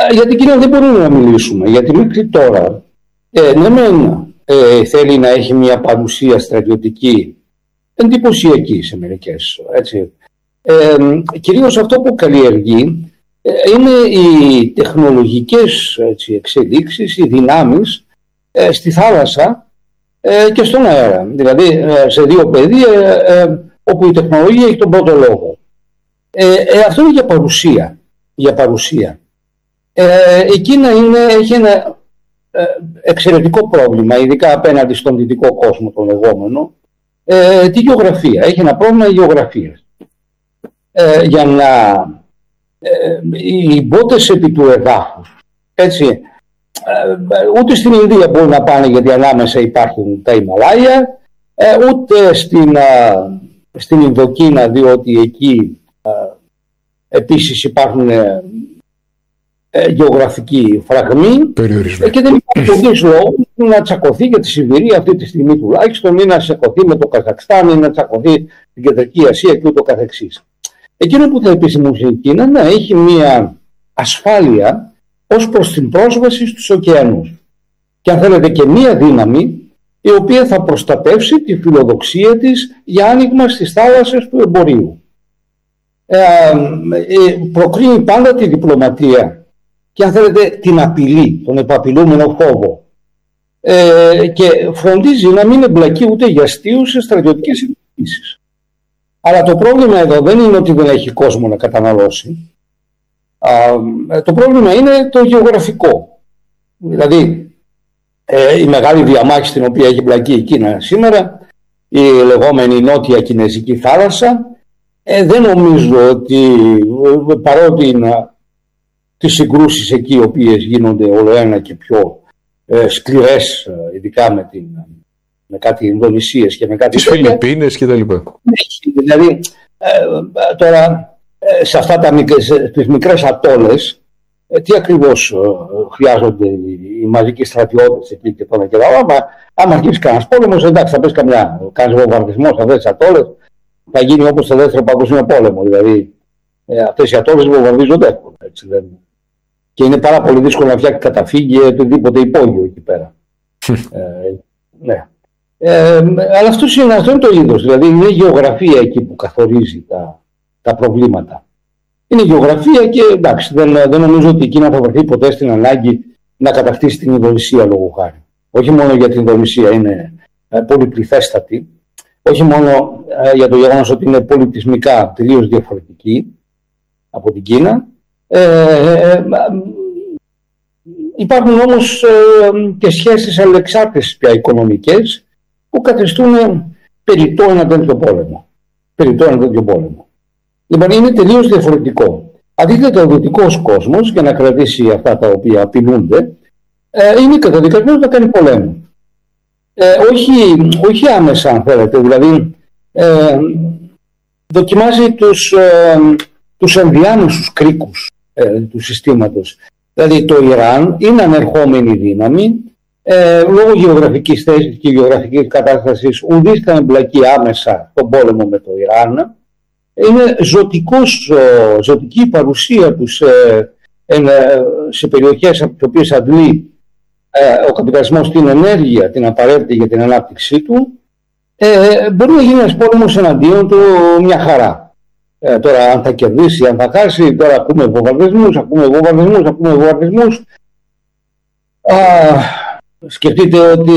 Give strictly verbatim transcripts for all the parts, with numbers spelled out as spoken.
Για την Κίνα δεν μπορούμε να μιλήσουμε, γιατί μέχρι τώρα ε, ναι μεν ε, θέλει να έχει μια παρουσία στρατιωτική εντυπωσιακή σε μερικές, έτσι. Ε, κυρίως αυτό που καλλιεργεί ε, είναι οι τεχνολογικές, έτσι, εξελίξεις, οι δυνάμεις ε, στη θάλασσα ε, και στον αέρα. Δηλαδή ε, σε δύο πεδία ε, όπου η τεχνολογία έχει τον πρώτο λόγο. Ε, ε, αυτό είναι για παρουσία. Για παρουσία. Ε, η Κίνα είναι, έχει ένα ε, εξαιρετικό πρόβλημα, ειδικά απέναντι στον δυτικό κόσμο τον λεγόμενο, ε, τη γεωγραφία. Έχει ένα πρόβλημα γεωγραφίας. Ε, για να ε, οι μπότες επί του εδάφους, έτσι, ε, ούτε στην Ινδία μπορούν να πάνε, γιατί ανάμεσα υπάρχουν τα Ιμαλάια, ε, ούτε στην, ε, στην Ινδοκίνα, διότι εκεί ε, επίσης υπάρχουν ε, ε, γεωγραφικοί φραγμοί ε, και δεν υπάρχει κανείς λόγος να τσακωθεί για τη Σιβηρία αυτή τη στιγμή τουλάχιστον, ή να τσακωθεί με το Καζακστάν, ή να τσακωθεί την Κεντρική Ασία και ούτω καθεξής. Εκείνο που θα επισημούσε η Κίνα να έχει μια ασφάλεια ως προς την πρόσβαση στους ωκεανούς. Και αν θέλετε και μια δύναμη η οποία θα προστατεύσει τη φιλοδοξία της για άνοιγμα στις θάλασσες του εμπορίου. Ε, ε, προκρίνει πάντα τη διπλωματία και αν θέλετε την απειλή, τον επαπειλούμενο φόβο. Ε, και φροντίζει να μην εμπλακεί ούτε για αστείους σε στρατιωτικές επιχειρήσεις. Αλλά το πρόβλημα εδώ δεν είναι ότι δεν έχει κόσμο να καταναλώσει. Α, το πρόβλημα είναι το γεωγραφικό. Δηλαδή, ε, η μεγάλη διαμάχη στην οποία έχει μπλακεί η Κίνα σήμερα, η λεγόμενη Νότια Κινέζικη θάλασσα, ε, δεν νομίζω ότι, παρότι είναι τις συγκρούσεις εκεί, οι οποίες γίνονται όλο ένα και πιο ε, σκληρές, ειδικά με την... με κάτι Ινδονησίες και με κάτι... Τις Φιλιππίνες και τα λοιπά. Δηλαδή, ε, τώρα, ε, σε αυτά τα μικρές, τις μικρές ατόλες, ε, τι ακριβώς ε, χρειάζονται οι, οι μαζικοί στρατιώτες εκεί και τώρα και τώρα. Άμα, άμα αρχίσει κανένας πόλεμος, εντάξει, θα πες καμιά, κάνεις βομβαρδισμό σε αυτές τις ατόλες, θα γίνει όπως το δεύτερο παγκόσμιο πόλεμο. Δηλαδή, ε, αυτές οι ατόλες βομβαρδίζονται εύκολα. Έτσι, δεν... Και είναι πάρα πολύ δύσκολο να φτιάξει καταφύγιο ή οτιδήποτε υπόγειο εκεί πέρα. ε, ναι. Ε, αλλά αυτό είναι, αυτό είναι το είδος, δηλαδή είναι η γεωγραφία εκεί που καθορίζει τα, τα προβλήματα. Είναι η γεωγραφία και εντάξει, δεν, δεν νομίζω ότι η Κίνα θα βρεθεί ποτέ στην ανάγκη να κατακτήσει την Ινδονησία λόγω χάρη. Όχι μόνο γιατί η Ινδονησία είναι ε, πολυπληθέστατη, όχι μόνο ε, για το γεγονός ότι είναι πολιτισμικά τελείως διαφορετική από την Κίνα. Ε, ε, ε, υπάρχουν όμως ε, και σχέσεις αλληλεξάρτητες πια οικονομικές, που καθιστούν περιττό ένα τέτοιο πόλεμο. Περιττό ένα τέτοιο πόλεμο. Λοιπόν, είναι τελείως διαφορετικό. Αντίθετα, ο δυτικός κόσμος, για να κρατήσει αυτά τα οποία απειλούνται, ε, είναι καταδικασμένος να κάνει πολέμο. Ε, όχι, όχι άμεσα, αν θέλετε. Δηλαδή, ε, δοκιμάζει τους, ε, τους ενδιάμεσους κρίκους ε, του συστήματος. Δηλαδή, το Ιράν είναι ανερχόμενη δύναμη. Ε, λόγω γεωγραφικής θέσης και γεωγραφικής κατάστασης ουδής θα εμπλακεί άμεσα στον πόλεμο με το Ιράν. Είναι ζωτικός, ζωτική παρουσία του σε, σε περιοχές από τις οποίες αντλεί ε, ο καπιταλισμός την ενέργεια, την απαραίτητη για την ανάπτυξή του. Ε, μπορεί να γίνει ένας πόλεμος εναντίον του μια χαρά. Ε, τώρα αν θα κερδίσει, αν θα χάσει, τώρα ακούμε βομβαρδισμούς, ακούμε βομβαρδισμούς, ακούμε βομβαρδισμούς. Σκεφτείτε ότι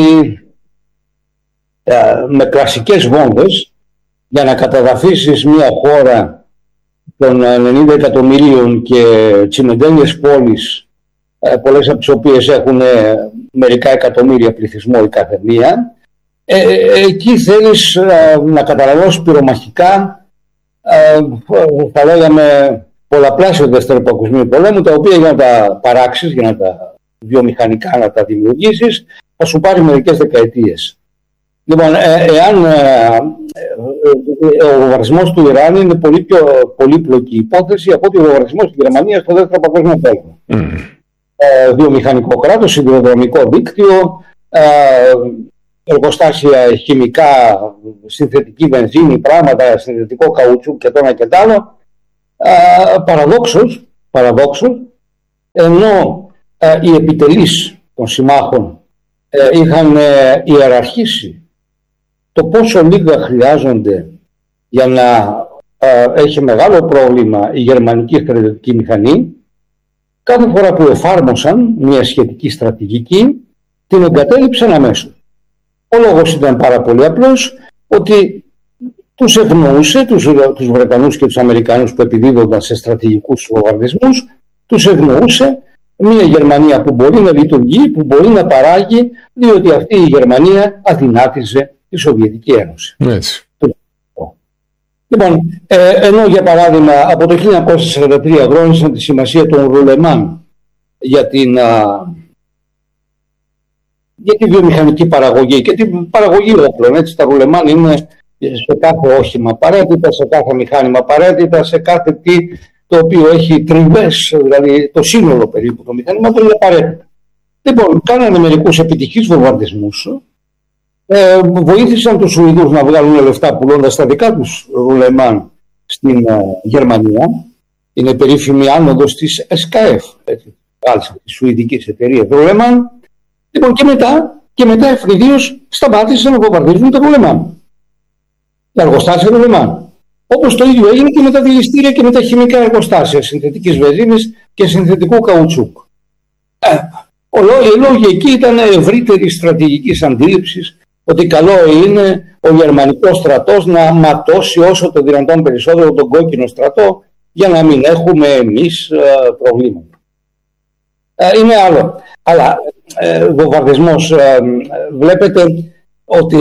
ε, με κλασικές βόμβες για να καταδαφίσεις μια χώρα των ενενήντα εκατομμυρίων και τσιμεντέλιες πόλεις, ε, πολλές από τις οποίες έχουν ε, μερικά εκατομμύρια πληθυσμό η κάθε μία, ε, ε, εκεί θέλεις ε, να καταναλώσεις πυρομαχικά, ε, θα λέγαμε πολλαπλάσιο δεύτερο παγκοσμίου πολέμου, τα οποία για να τα παράξεις, για να τα βιομηχανικά να τα δημιουργήσεις, θα σου πάρει μερικές δεκαετίες. Λοιπόν, ε, εάν ε, ε, ο βομβαρδισμός του Ιράν είναι πολύ πιο πολύπλοκη υπόθεση από ότι ο βομβαρδισμός της Γερμανίας στο δεύτερο παγκόσμιο πόλεμο. Mm. Ε, βιομηχανικό κράτος, σιδηροδρομικό δίκτυο, ε, εργοστάσια χημικά, συνθετική βενζίνη, πράγματα, συνθετικό καουτσούκ και το ένα και το άλλο. Ε, παραδόξως, παραδόξως ενώ ε, οι επιτελείς των συμμάχων ε, είχαν ε, ιεραρχήσει το πόσο λίγα χρειάζονται για να ε, έχει μεγάλο πρόβλημα η γερμανική στρατιωτική μηχανή, κάθε φορά που εφάρμοσαν μια σχετική στρατηγική την εγκατέλειψαν αμέσως. Ο λόγος ήταν πάρα πολύ απλός, ότι τους ευνοούσε, τους, τους Βρετανούς και τους Αμερικανούς που επιδίδονταν σε στρατηγικούς βομβαρδισμούς, τους ευνοούσε μια Γερμανία που μπορεί να λειτουργεί, που μπορεί να παράγει, διότι αυτή η Γερμανία αδυνάτιζε τη Σοβιετική Ένωση. Έτσι. Λοιπόν, ε, ενώ για παράδειγμα από το χίλια εννιακόσια σαράντα τρία γνώρισαν τη σημασία των ρουλεμάν για την, α, για τη βιομηχανική παραγωγή και την παραγωγή όπλων. Έτσι, τα ρουλεμάν είναι σε κάθε όχημα απαραίτητα, σε κάθε μηχάνημα απαραίτητα, σε κάθε τι το οποίο έχει τριβές, δηλαδή το σύνολο περίπου των μηχανημάτων είναι απαραίτητα. Λοιπόν, κάνανε μερικούς επιτυχείς βομβαρδισμούς, ε, βοήθησαν τους Σουηδούς να βγάλουν λεφτά πουλώντας τα δικά τους ρουλεμάν στην ε, Γερμανία. Είναι η περίφημη άνοδος της ες κέι εφ, έτσι, της Σουηδικής εταιρείας ρουλεμάν. Λοιπόν, και μετά, και μετά ευνηδίως σταμάτησαν να βομβαρδίζουν τα ρουλεμάν. Τα εργοστάσια ρουλεμάν. Όπως το ίδιο έγινε και με τα δηληστήρια και με τα χημικά εργοστάσια συνθετικής βενζίνης και συνθετικού καουτσούκ. Ε, η λόγη εκεί ήταν ευρύτερη στρατηγικής αντίληψης ότι καλό είναι ο γερμανικός στρατός να ματώσει όσο το δυνατόν περισσότερο τον κόκκινο στρατό για να μην έχουμε εμείς ε, προβλήματα. Ε, είναι άλλο. Αλλά ε, βομβαρδισμός, ε, βλέπετε ότι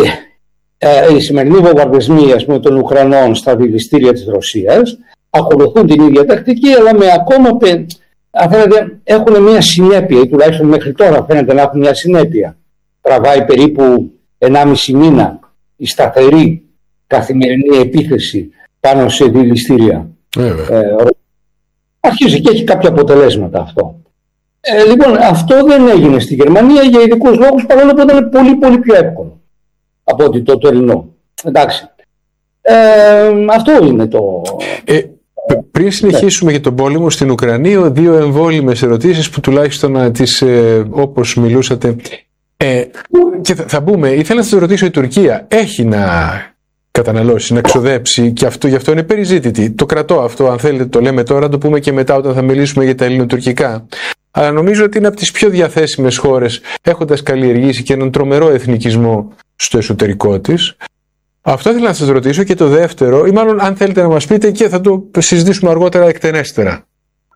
οι σημερινοί βομβαρδισμοί, ας πούμε, των Ουκρανών στα δηληστήρια της Ρωσίας ακολουθούν την ίδια τακτική, αλλά με ακόμα πε... φαίνεται, έχουν μια συνέπεια, ή τουλάχιστον μέχρι τώρα φαίνεται να έχουν μια συνέπεια. Τραβάει περίπου ενάμιση μήνα η σταθερή καθημερινή επίθεση πάνω σε δηληστήρια. Ε, αρχίζει και έχει κάποια αποτελέσματα αυτό. Ε, λοιπόν, αυτό δεν έγινε στη Γερμανία για ειδικούς λόγους, παρόλο που ήταν πολύ πολύ πιο εύκολο από ότι το τωρινό. Εντάξει. Ε, αυτό είναι το... Ε, πριν συνεχίσουμε ναι. για τον πόλεμο στην Ουκρανία, δύο εμβόλυμες ερωτήσεις που τουλάχιστον τις, ε, όπως μιλούσατε, ε, και θα, θα πούμε, ήθελα να σας ρωτήσω, η Τουρκία έχει να καταναλώσει, να ξοδέψει, και αυτό, γι' αυτό είναι περιζήτητη. Το κρατώ αυτό, αν θέλετε το λέμε τώρα, το πούμε και μετά όταν θα μιλήσουμε για τα ελληνοτουρκικά. Αλλά νομίζω ότι είναι από τις πιο διαθέσιμες χώρες, έχοντας καλλιεργήσει και έναν τρομερό εθνικισμό στο εσωτερικό της. Αυτό ήθελα να σας ρωτήσω. Και το δεύτερο, ή μάλλον αν θέλετε να μας πείτε, και θα το συζητήσουμε αργότερα εκτενέστερα.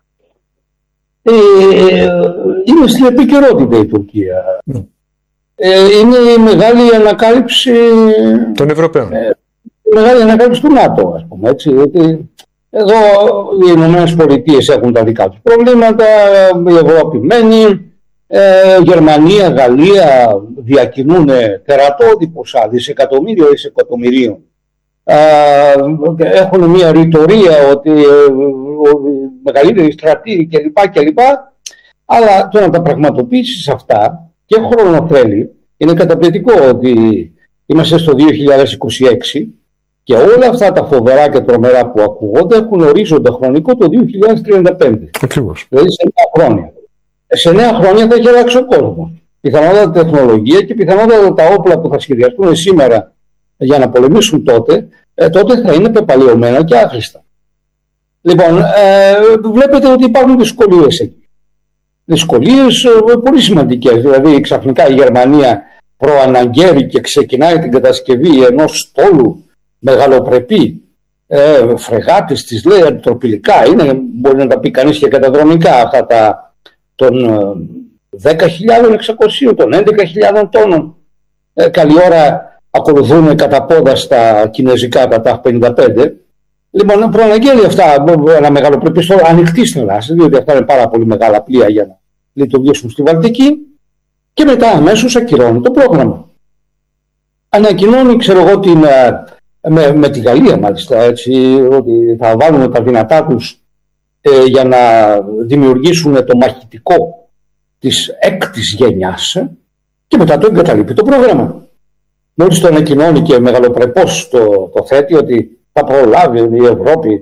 Ε, είναι στην επικαιρότητα η Τουρκία. Mm. Ε, είναι η μεγάλη ανακάλυψη των Ευρωπαίων. Ε, η μεγάλη ανακάλυψη του ΝΑΤΟ, ας πούμε, έτσι, ότι εδώ οι Ηνωμένες Πολιτείες έχουν τα δικά τους προβλήματα, η Ευρώπη μένει, ε, Γερμανία, Γαλλία διακινούν τερατώδη ποσά, δισεκατομμύριο δισεκατομμυρίων. Ε, έχουν μια ρητορία ότι ε, μεγαλύτερη στρατή κλπ. κλπ. Αλλά το να τα πραγματοποιήσεις αυτά και χρόνο θέλει. Είναι καταπληκτικό ότι είμαστε στο δύο χιλιάδες είκοσι έξι και όλα αυτά τα φοβερά και τρομερά που ακούγονται έχουν ορίζοντα χρονικό το δύο χιλιάδες τριάντα πέντε. Ακριβώς. Δηλαδή σε εννέα χρόνια. Σε εννέα χρόνια θα έχει αλλάξει ο κόσμος. Πιθανότατα τεχνολογία και πιθανότατα τα όπλα που θα σχεδιαστούν σήμερα για να πολεμήσουν τότε, ε, τότε θα είναι πεπαλαιωμένα και άχρηστα. Λοιπόν, ε, βλέπετε ότι υπάρχουν δυσκολίες εκεί. Δυσκολίες ε, πολύ σημαντικές. Δηλαδή ξαφνικά η Γερμανία προαναγγέλει και ξεκινάει την κατασκευή ενός στόλου μεγαλοπρεπή, ε, φρεγάτες της λέει αντιτροπηλικά, είναι, μπορεί να τα πει κανείς και καταδρομικά, αυτά τα των δέκα χιλιάδες εξακόσια, των έντεκα χιλιάδες τόνων. Ε, καλή ώρα ακολουθούν κατά πόδα στα κινέζικα τα ταφ πενήντα πέντε. Λοιπόν, προαναγγέλει αυτά ένα μεγαλοπρεπή στόλο ανοιχτής θαλάσσης, διότι αυτά είναι πάρα πολύ μεγάλα πλοία για να λειτουργήσουν στη Βαλτική, και μετά αμέσως ακυρώνει το πρόγραμμα. Ανακοινώνει, ξέρω εγώ, την, με, με τη Γαλλία μάλιστα, έτσι, ότι θα βάλουν τα δυνατά τους ε, για να δημιουργήσουν το μαχητικό της έκτης γενιάς, ε, και μετά το εγκαταλείπει το πρόγραμμα. Μόλις το ανακοινώνει και μεγαλοπρεπώς το, το θέτει ότι θα προλάβει η Ευρώπη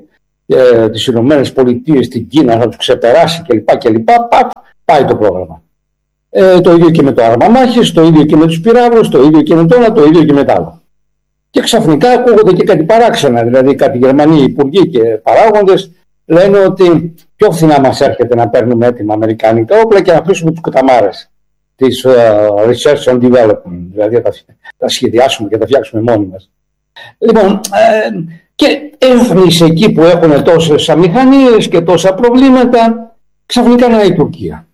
ε, τις Ηνωμένες Πολιτείες, την Κίνα, θα τους ξεπεράσει κλπ. κλπ. Παπ, πάει το πρόγραμμα. Ε, το ίδιο και με το άρμα μάχης, το ίδιο και με τους πυράβλους, το ίδιο και με το ένα, το ίδιο και με το άλλο. Και ξαφνικά ακούγονται και κάτι παράξενα, δηλαδή κάτι Γερμανοί υπουργοί και παράγοντες λένε ότι πιο φθηνά μας έρχεται να παίρνουμε έτοιμα αμερικάνικα όπλα και να αφήσουμε τους κουταμάρες της uh, Research and Development, δηλαδή τα, τα σχεδιάσουμε και τα φτιάξουμε μόνοι μας. Λοιπόν, ε, και έφνησε εκεί που έχουν τόσες αμηχανίες και τόσα προβλήματα, ξαφνικά να η Τουρκία.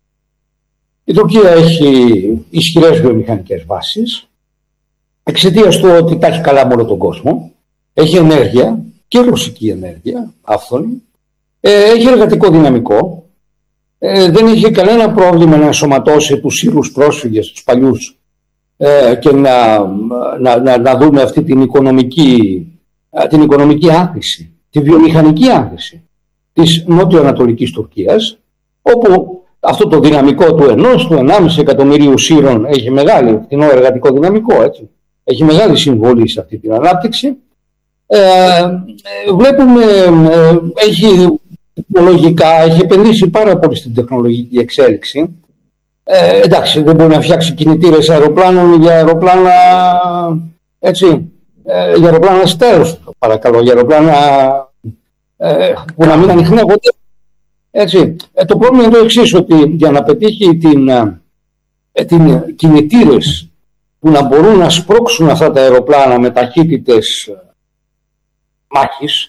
Η Τουρκία έχει ισχυρές βιομηχανικές βάσεις, εξαιτίας του ότι τα έχει καλά με όλο τον κόσμο, έχει ενέργεια και ρωσική ενέργεια, άφθονη, ε, έχει εργατικό δυναμικό, ε, δεν είχε κανένα πρόβλημα να ενσωματώσει τους Σύρους πρόσφυγες, τους παλιούς, ε, και να, να, να, να δούμε αυτή την οικονομική, την οικονομική άνθηση, τη βιομηχανική άνθηση της νότιο-ανατολικής Τουρκίας, όπου αυτό το δυναμικό του ενός, του ενάμιση εκατομμυρίου Σύρων έχει μεγάλη φθηνό εργατικό δυναμικό, έτσι. Έχει μεγάλη συμβολή σε αυτή την ανάπτυξη. Ε, βλέπουμε, ε, έχει τεχνολογικά, έχει επενδύσει πάρα πολύ στην τεχνολογική εξέλιξη. Ε, εντάξει, δεν μπορεί να φτιάξει κινητήρες αεροπλάνων για αεροπλάνα, έτσι, ε, για αεροπλάνα στέλος, παρακαλώ, για αεροπλάνα ε, που να μην ανιχνεύονται. Έτσι. Ε, το πρόβλημα είναι το εξής, ότι για να πετύχει την, ε, την κινητήρες που να μπορούν να σπρώξουν αυτά τα αεροπλάνα με ταχύτητες μάχης,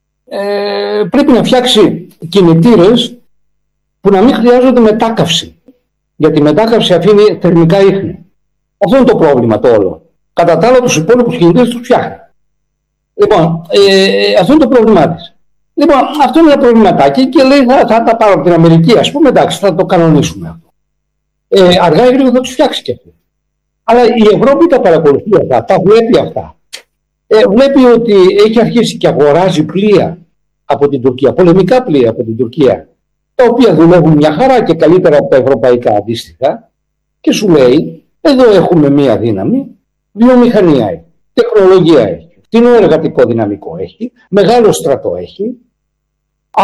ε, πρέπει να φτιάξει κινητήρες που να μην χρειάζονται μετάκαυση. Γιατί η μετάκαυση αφήνει θερμικά ίχνη. Αυτό είναι το πρόβλημα το όλο. Κατά τα άλλα, τους υπόλοιπους κινητήρες τους φτιάχνει. Λοιπόν, ε, αυτό είναι το πρόβλημά της. Λοιπόν, αυτό είναι ένα προβληματάκι και λέει θα, θα τα πάρω από την Αμερική, ας πούμε, εντάξει, θα το κανονίσουμε αυτό. Ε, αργά ή γρήγορα θα τους φτιάξει και αυτό. Αλλά η Ευρώπη τα παρακολουθεί αυτά, τα βλέπει αυτά. Ε, βλέπει ότι έχει αρχίσει και αγοράζει πλοία από την Τουρκία, πολεμικά πλοία από την Τουρκία, τα οποία δουλεύουν μια χαρά και καλύτερα από τα ευρωπαϊκά αντίστοιχα, και σου λέει, εδώ έχουμε μία δύναμη, βιομηχανία έχει, τεχνολογία έχει, φθηνό εργατικό δυναμικό έχει, μεγάλο στρατό έχει. Α,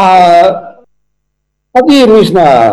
αντί εμείς να,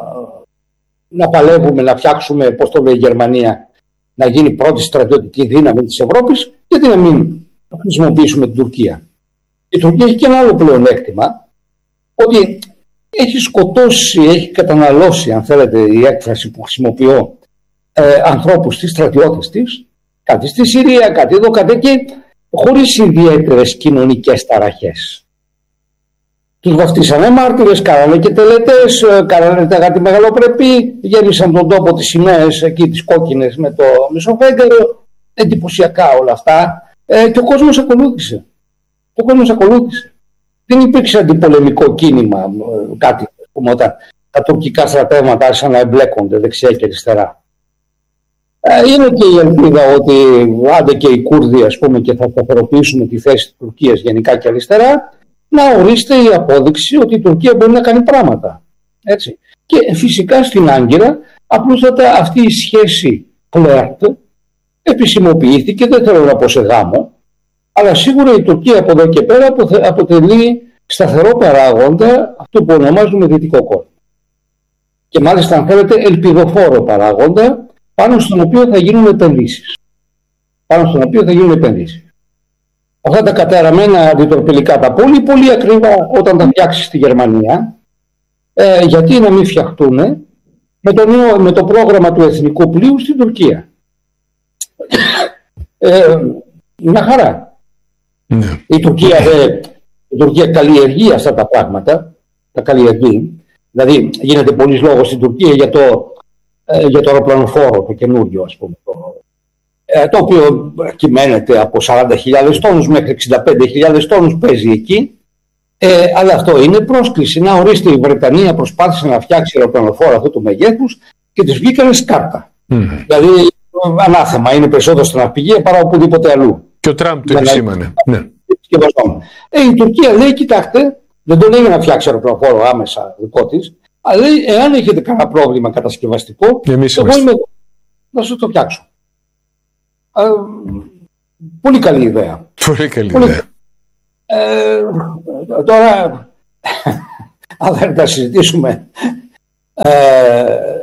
να παλεύουμε, να φτιάξουμε, πώς το λέει η Γερμανία, να γίνει πρώτη στρατιωτική δύναμη της Ευρώπης, γιατί να μην χρησιμοποιήσουμε την Τουρκία. Η Τουρκία έχει και ένα άλλο πλεονέκτημα, ότι έχει σκοτώσει, έχει καταναλώσει, αν θέλετε η έκφραση που χρησιμοποιώ, ε, ανθρώπους στις στρατιώτες της, κάτι στη Συρία, κάτι εδώ, κάτι εκεί, χωρίς ιδιαίτερες κοινωνικές ταραχές. Τους βαφτίσανε μάρτυρες, κάνανε και τελετές, κάνανε κάτι μεγαλοπρεπή, γέμισαν τον τόπο τις σημαίες εκεί, τις κόκκινες με το μισοφέγγαρο, εντυπωσιακά όλα αυτά, ε, και ο κόσμος ακολούθησε. Ο κόσμος ακολούθησε. Δεν υπήρξε αντιπολεμικό κίνημα, κάτι, πούμε, όταν τα τουρκικά στρατεύματα άρχισαν να εμπλέκονται δεξιά και αριστερά. Είναι και η ελπίδα ότι άντε και οι Κούρδοι, ας πούμε, και θα σταθεροποιήσουμε τη θέση της Τουρκίας γενικά και αριστερά, να ορίστε η απόδειξη ότι η Τουρκία μπορεί να κάνει πράγματα. Έτσι. Και φυσικά στην Άγκυρα απλούστατα αυτή η σχέση φλερτ επισημοποιήθηκε, δεν θέλω να πω σε γάμο, αλλά σίγουρα η Τουρκία από εδώ και πέρα αποτελεί σταθερό παράγοντα αυτό που ονομάζουμε δυτικό κόσμο. Και μάλιστα, αν θέλετε, ελπιδοφόρο παράγοντα, πάνω στον οποίο θα γίνουν επενδύσεις. Πάνω στον οποίο θα γίνουν επενδύσεις. Αυτά τα καταραμένα αντιτορπιλικά, τα πολύ πολύ ακριβά όταν τα φτιάξει στη Γερμανία, ε, γιατί να μην φτιαχτούν με το, νέο, με το πρόγραμμα του εθνικού πλοίου στην Τουρκία. Ε, μια χαρά. Ναι. Η, Τουρκία, ε, η Τουρκία καλλιεργεί αυτά τα πράγματα, τα καλλιεργεί. Δηλαδή γίνεται πολλής λόγος στην Τουρκία για το, ε, για το αεροπλανοφόρο, το καινούριο, ας πούμε, το, ε, το οποίο κυμαίνεται από σαράντα χιλιάδες τόνους μέχρι εξήντα πέντε χιλιάδες τόνους, παίζει εκεί. Ε, αλλά αυτό είναι πρόσκληση. Να ορίστε, η Βρετανία προσπάθησε να φτιάξει αεροπλανοφόρο αυτού του μεγέθους και της βγήκανε σκάρτα. Mm. Δηλαδή, ανάθεμα, είναι περισσότερο στην ναυπηγεία παρά οπουδήποτε αλλού. Και ο Τραμπ το επισήμανε. Ναι. Ε, η Τουρκία λέει, κοιτάξτε, δεν το λέει για να φτιάξει αεροπλανοφόρο άμεσα δικό της, αλλά λέει, εάν έχετε κανένα πρόβλημα κατασκευαστικό, εμείς εγώ είμαι εδώ να σας το φτιάξω. Ε, πολύ καλή ιδέα. Πολύ καλή πολύ, ιδέα. Ε, τώρα, αν δεν τα συζητήσουμε ε,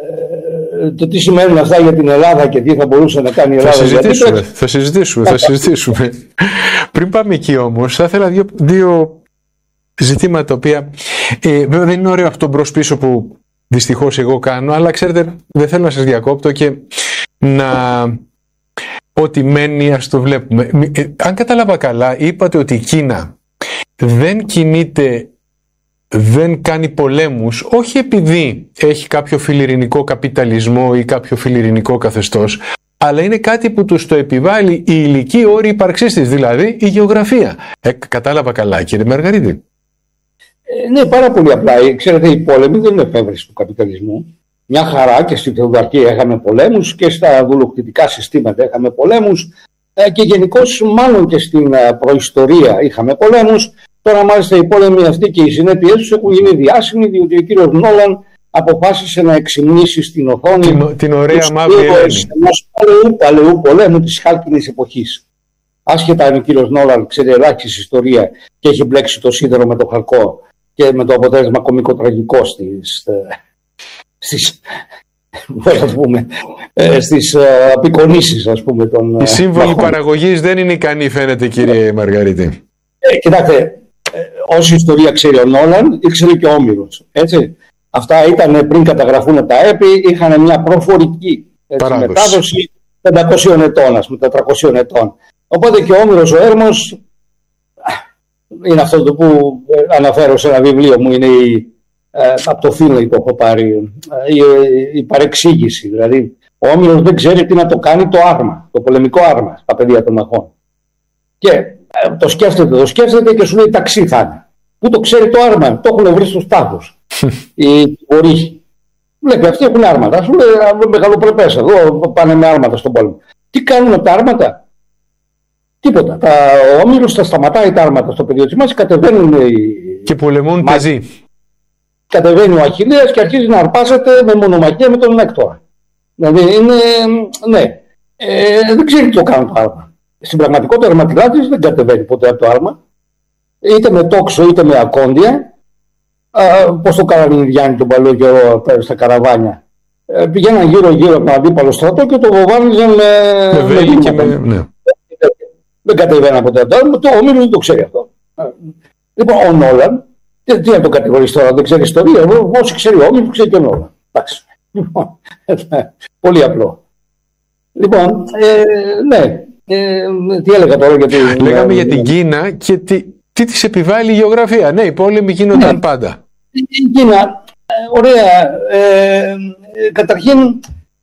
το τι σημαίνουν αυτά για την Ελλάδα και τι θα μπορούσε να κάνει η Ελλάδα. Θα συζητήσουμε, θα συζητήσουμε, θα συζητήσουμε. Πριν πάμε εκεί όμως, θα ήθελα δύο, δύο ζητήματα τα οποία ε, δεν είναι ωραίο αυτό μπρος πίσω που δυστυχώς εγώ κάνω, αλλά ξέρετε δεν θέλω να σας διακόπτω και να ό,τι μένει ας το βλέπουμε. Ε, αν κατάλαβα καλά, είπατε ότι η Κίνα δεν κινείται, δεν κάνει πολέμους, όχι επειδή έχει κάποιο φιλιρινικό καπιταλισμό ή κάποιο φιλιρινικό καθεστώς, αλλά είναι κάτι που τους το επιβάλλει η υλική όρη ύπαρξής της, δηλαδή η γεωγραφία. Ε, κατάλαβα καλά, κύριε Μαργαρίτη? Ε, ναι, πάρα πολύ απλά. Ξέρετε, οι πόλεμοι δεν είναι εφεύρεση του καπιταλισμού. Μια χαρά και στη Θεοδαρχία είχαμε πολέμους και στα δουλοκτητικά συστήματα είχαμε πολέμους ε, και γενικώς μάλλον και στην ε, προϊστορία είχαμε πολέμους. Τώρα μάλιστα οι πόλεμοι αυτοί και οι συνέπειες τους έχουν γίνει διάσημοι, διότι ο κύριος Νόλαν αποφάσισε να εξυμνήσει στην οθόνη την, την ωραία μαύρη ενός παλαιού, παλαιού πολέμου της χάλκινης εποχής. Άσχετα αν ο κύριος Νόλαν ξέρει ελάχιστη ιστορία και έχει μπλέξει το σίδερο με το χαλκό και με το αποτέλεσμα κωμικοτραγικό στις, στις, πούμε, στις απεικονίσεις, ας πούμε. Των, η σύμβολη παραγωγής δεν είναι ικανή, φαίνεται, κύριε Μαργαρίτη. Ε, κοιτάξτε, όση ιστορία ξέρει ο Νόλαν, ήξερε και ο Όμηρος. Έτσι. Αυτά ήταν πριν καταγραφούν τα έπι, είχαν μια προφορική έτσι, μετάδοση πεντακόσιων ετών, ας πούμε, τετρακόσιων ετών. Οπότε και ο Όμηρος ο Έρμος, είναι αυτό το που αναφέρω σε ένα βιβλίο μου, είναι η, ε, από το Φίνλεϊ το έχω πάρει, η, η παρεξήγηση. Δηλαδή, ο Όμηρος δεν ξέρει τι να το κάνει το άρμα, το πολεμικό άρμα στα πεδία των μαχών. Και ε, το σκέφτεται, το σκέφτεται και σου λέει ταξί θα είναι. Πού το ξέρει το άρμα, το έχουν βρει στους τάφους. Οι ορίχοι. Βλέπει, αυτοί έχουν άρματα. Σου λέει μεγαλοπρεπές εδώ, πάνε με άρματα στον πόλεμο. Τι κάνουν τα άρματα? Τίποτα. Τα, ο Όμηρος τα σταματάει τα άρματα στο πεδίο της μάχης, κατεβαίνουν οι... και πολεμούν πεζοί. Κατεβαίνει ο Αχιλλέας και αρχίζει να αρπάζεται με μονομαχία με τον Έκτορα. Δηλαδή είναι, ναι, ε, δεν ξέρει τι το κάνουν το άρμα. Στην πραγματικότητα ο αρματιλάτης δεν κατεβαίνει ποτέ από το άρμα, είτε με τόξο είτε με ακόντια. Πώς το κάνανε οι Ινδιάνοι τον παλαιό καιρό στα καραβάνια. Ε, πηγαίναν γύρω-γύρω από τον αντίπαλο στρατό και το βοβάνιζαν με, με, με, με, ναι. Δεν κατεβαίναν ποτέ από το άρμα. Το Όμηρος δεν το ξέρει αυτό. Λοιπόν, ο Νόλαν, τι, τι να το κατηγορήσει τώρα, δεν ξέρει ιστορία. Όσοι ξέρει ο Όμηρος, ξέρει και ο Νόλαν. Εντάξει. Πολύ απλό. Λοιπόν, ε, ναι. Ε, τι έλεγα τώρα για την... Λέγαμε για την Κίνα και τι, τι της επιβάλλει η γεωγραφία. Ναι, οι πόλεμοι γίνονταν ναι. πάντα. Η Κίνα, ε, ωραία. Ε, ε, καταρχήν, ε,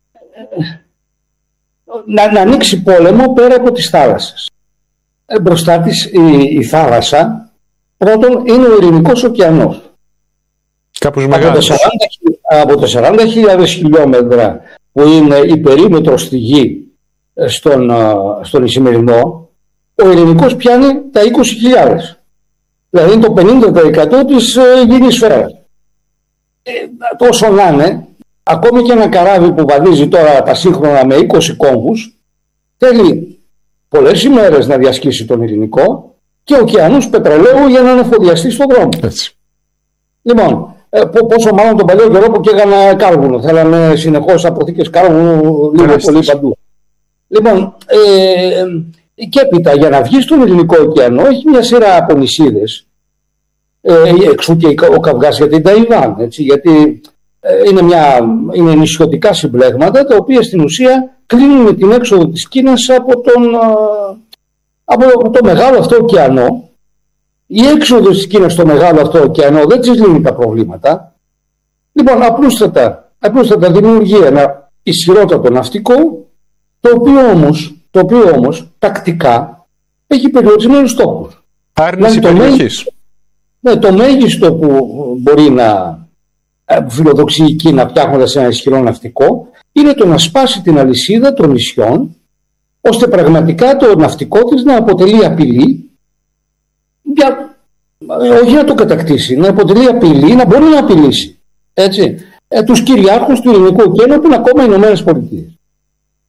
να, να ανοίξει πόλεμο πέρα από τις θάλασσες. Ε, μπροστά της η, η θάλασσα, πρώτον, είναι ο Ειρηνικός ωκεανός. Κάπως μεγάλος. Από τα σαράντα χιλιάδες χιλιόμετρα που είναι η περίμετρο στη γη στον, στον Ισημερινό, ο Ειρηνικός πιάνει τα είκοσι χιλιάδες. Δηλαδή είναι το πενήντα τοις εκατό της γυρής σφαίρας. Ε, τόσο να είναι, ακόμη και ένα καράβι που βαδίζει τώρα τα σύγχρονα με είκοσι κόμβους, θέλει πολλές ημέρες να διασχίσει τον Ειρηνικό και ωκεανούς πετρελαίου για να ανεφοδιαστεί στον δρόμο. Έτσι. Λοιπόν, ε, πόσο μάλλον τον παλιό καιρό που καίγανε κάρβουνο. Θέλανε συνεχώς αποθήκες κάρβουνου λίγο πολύ παντού. Λοιπόν, ε, και έπειτα για να βγει στον Ειρηνικό ωκεανό έχει μια σειρά από νησίδες, ε, εξού και ο καυγάς για την Ταϊβάν, έτσι, γιατί ε, είναι, μια, είναι νησιωτικά συμπλέγματα τα οποία στην ουσία κλείνουν την έξοδο της Κίνας από τον, από το μεγάλο αυτό ωκεανό. Η έξοδος της Κίνας στο μεγάλο αυτό ωκεανό δεν της λύνει τα προβλήματα. Λοιπόν, απλούστατα, απλούστατα δημιουργεί ένα ισχυρότατο ναυτικό, το οποίο όμως, το οποίο όμως τακτικά έχει περιορισμένους στόχους. Άρνηση δηλαδή, περιοχής. Ναι, το μέγιστο που μπορεί να φιλοδοξεί η Κίνα φτιάχνοντας ένα ισχυρό ναυτικό είναι το να σπάσει την αλυσίδα των νησιών, ώστε πραγματικά το ναυτικό της να αποτελεί απειλή, για, όχι να το κατακτήσει, να αποτελεί απειλή, να μπορεί να απειλήσει, έτσι, ε, τους κυριάρχους του Ειρηνικού ωκεανού που είναι ακόμα οι Ηνωμένες Πολιτείες.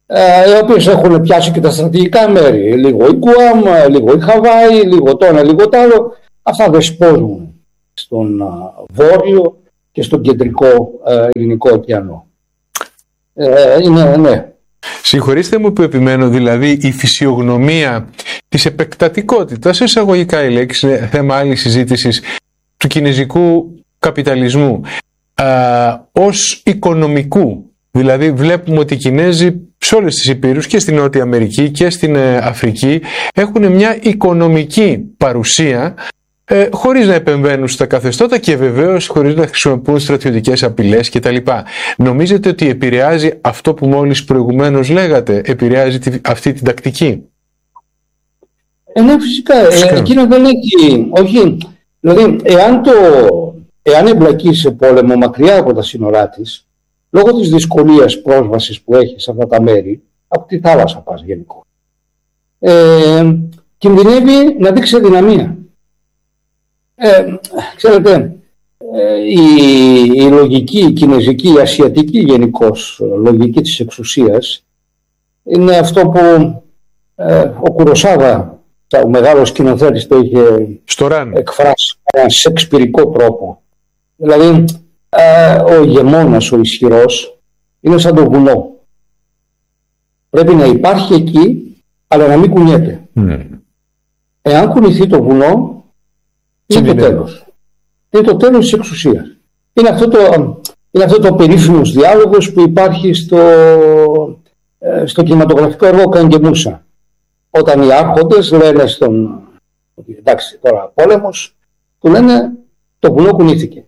ε, οι οποίες έχουν πιάσει και τα στρατηγικά μέρη. Λίγο η Γκουάμ, λίγο η Χαβάη, λίγο το ένα, λίγο το άλλο. Αυτά δεσπόζουν στον uh, βόρειο και στον κεντρικό uh, ελληνικό ωκεανό. Ε, είναι, ναι. Συγχωρήστε μου που επιμένω, δηλαδή η φυσιογνωμία της επεκτατικότητας, εισαγωγικά η λέξη, είναι θέμα άλλης συζήτησης, του κινεζικού καπιταλισμού α, ως οικονομικού. Δηλαδή βλέπουμε ότι οι Κινέζοι σε όλες τις υπήρους και στην Νότια Αμερική και στην ε, Αφρική έχουν μια οικονομική παρουσία ε, χωρίς να επεμβαίνουν στα καθεστώτα και βεβαίως χωρίς να χρησιμοποιούν στρατιωτικές απειλές κτλ. Νομίζετε ότι επηρεάζει αυτό που μόλις προηγουμένως λέγατε, επηρεάζει τη, αυτή την τακτική? Ε, ναι, φυσικά. φυσικά. Ε, εκείνο δεν έχει... Όχι. Δηλαδή, εάν, το, εάν εμπλακεί σε πόλεμο μακριά από τα σύνορά της, λόγω της δυσκολίας πρόσβασης που έχει σε αυτά τα μέρη, από τη θάλασσα πας γενικό, ε, κινδυνεύει να δείξει αδυναμία. Ε, ξέρετε, ε, η, η λογική, η κινεζική, η ασιατική γενικώς λογική της εξουσίας είναι αυτό που ε, ο Κουροσάβα, ο μεγάλος σκηνοθέτης, το είχε εκφράσει με έναν σεξπυρικό τρόπο. Δηλαδή, ε, ο ηγεμόνας, ο ισχυρός, είναι σαν το βουνό. Πρέπει να υπάρχει εκεί, αλλά να μην κουνιέται. Mm. Εάν κουνηθεί το βουνό, είναι το τέλος. Είναι το τέλος της εξουσίας. Είναι αυτό το, είναι αυτό το περίφημος διάλογος που υπάρχει στο, στο κινηματογραφικό έργο Καγκεμούσα. Όταν οι άρχοντες λένε στον, εντάξει τώρα πόλεμος, του λένε το βουνό κουνήθηκε.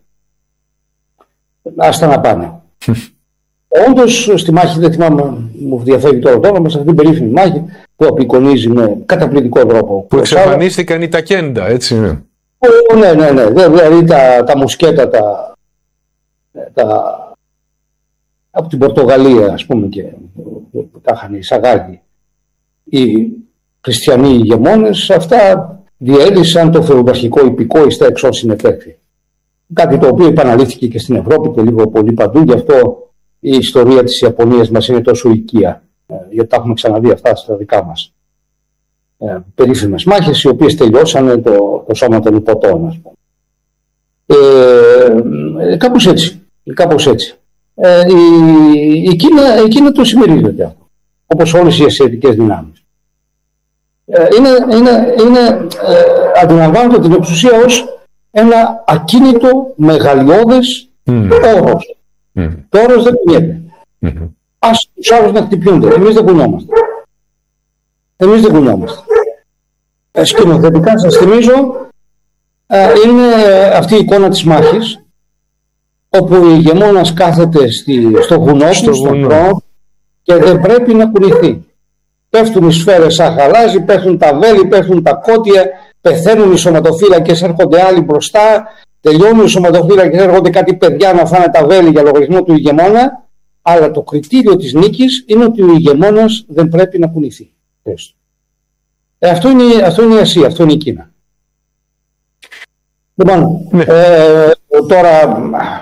Άστα να πάνε. Όντως στη μάχη, δεν θυμάμαι, μου διαφεύγει τώρα το όνομα, σε αυτήν την περίφημη μάχη που απεικονίζει με καταπληκτικό τρόπο. Που εξαφανίστηκαν οι τακέντα, έτσι είναι. Ναι, ναι, ναι. Δηλαδή τα, τα μουσκέτα τα, τα, από την Πορτογαλία, ας πούμε, και που τα είχαν εισαγάγει οι χριστιανοί ηγεμόνες, αυτά διέλυσαν το φεουδαρχικό υπηκό εις τα εξώς συνετέχθη. Κάτι το οποίο επαναλήφθηκε και στην Ευρώπη και λίγο πολύ παντού, γι' αυτό η ιστορία της Ιαπωνίας μας είναι τόσο οικία, γιατί τα έχουμε ξαναδεί αυτά στα δικά μας. Ε, περίφημες μάχες οι οποίες τελειώσανε το, το σώμα των υποτών, ας πούμε. Ε, ε, κάπως έτσι, κάπως έτσι. Ε, η, η, Κίνα, η Κίνα το συμμερίζεται αυτό, όπως όλες οι ασιατικές δυνάμεις. Ε, είναι, είναι, είναι, ε, αντιλαμβάνονται την εξουσία ως ένα ακίνητο μεγαλειώδες mm. όρος. Mm. Το όρος δεν κουνιέται. Mm. Ας τους άλλους να χτυπιούνται. Εμείς δεν κουνιόμαστε. Εμείς δεν κουνιόμαστε. Ε, σκηνοθετικά σας θυμίζω, ε, είναι αυτή η εικόνα της μάχης, όπου ο ηγεμόνας κάθεται στη, στο βουνό του, στο στον τρόνο, και δεν πρέπει να κουνηθεί. Πέφτουν οι σφαίρες σαν χαλάζι, πέφτουν τα βέλη, πέφτουν τα κότια, πεθαίνουν οι σωματοφύλακες, έρχονται άλλοι μπροστά, τελειώνουν οι σωματοφύλακες, έρχονται κάτι παιδιά να φάνε τα βέλη για λογαριασμό του ηγεμόνα, αλλά το κριτήριο της νίκης είναι ότι ο ηγεμόνας δεν πρέπει να κουνηθεί. Ε, αυτό, είναι, αυτό είναι η Ασία, αυτό είναι η Κίνα. Λοιπόν, ναι. ε, τώρα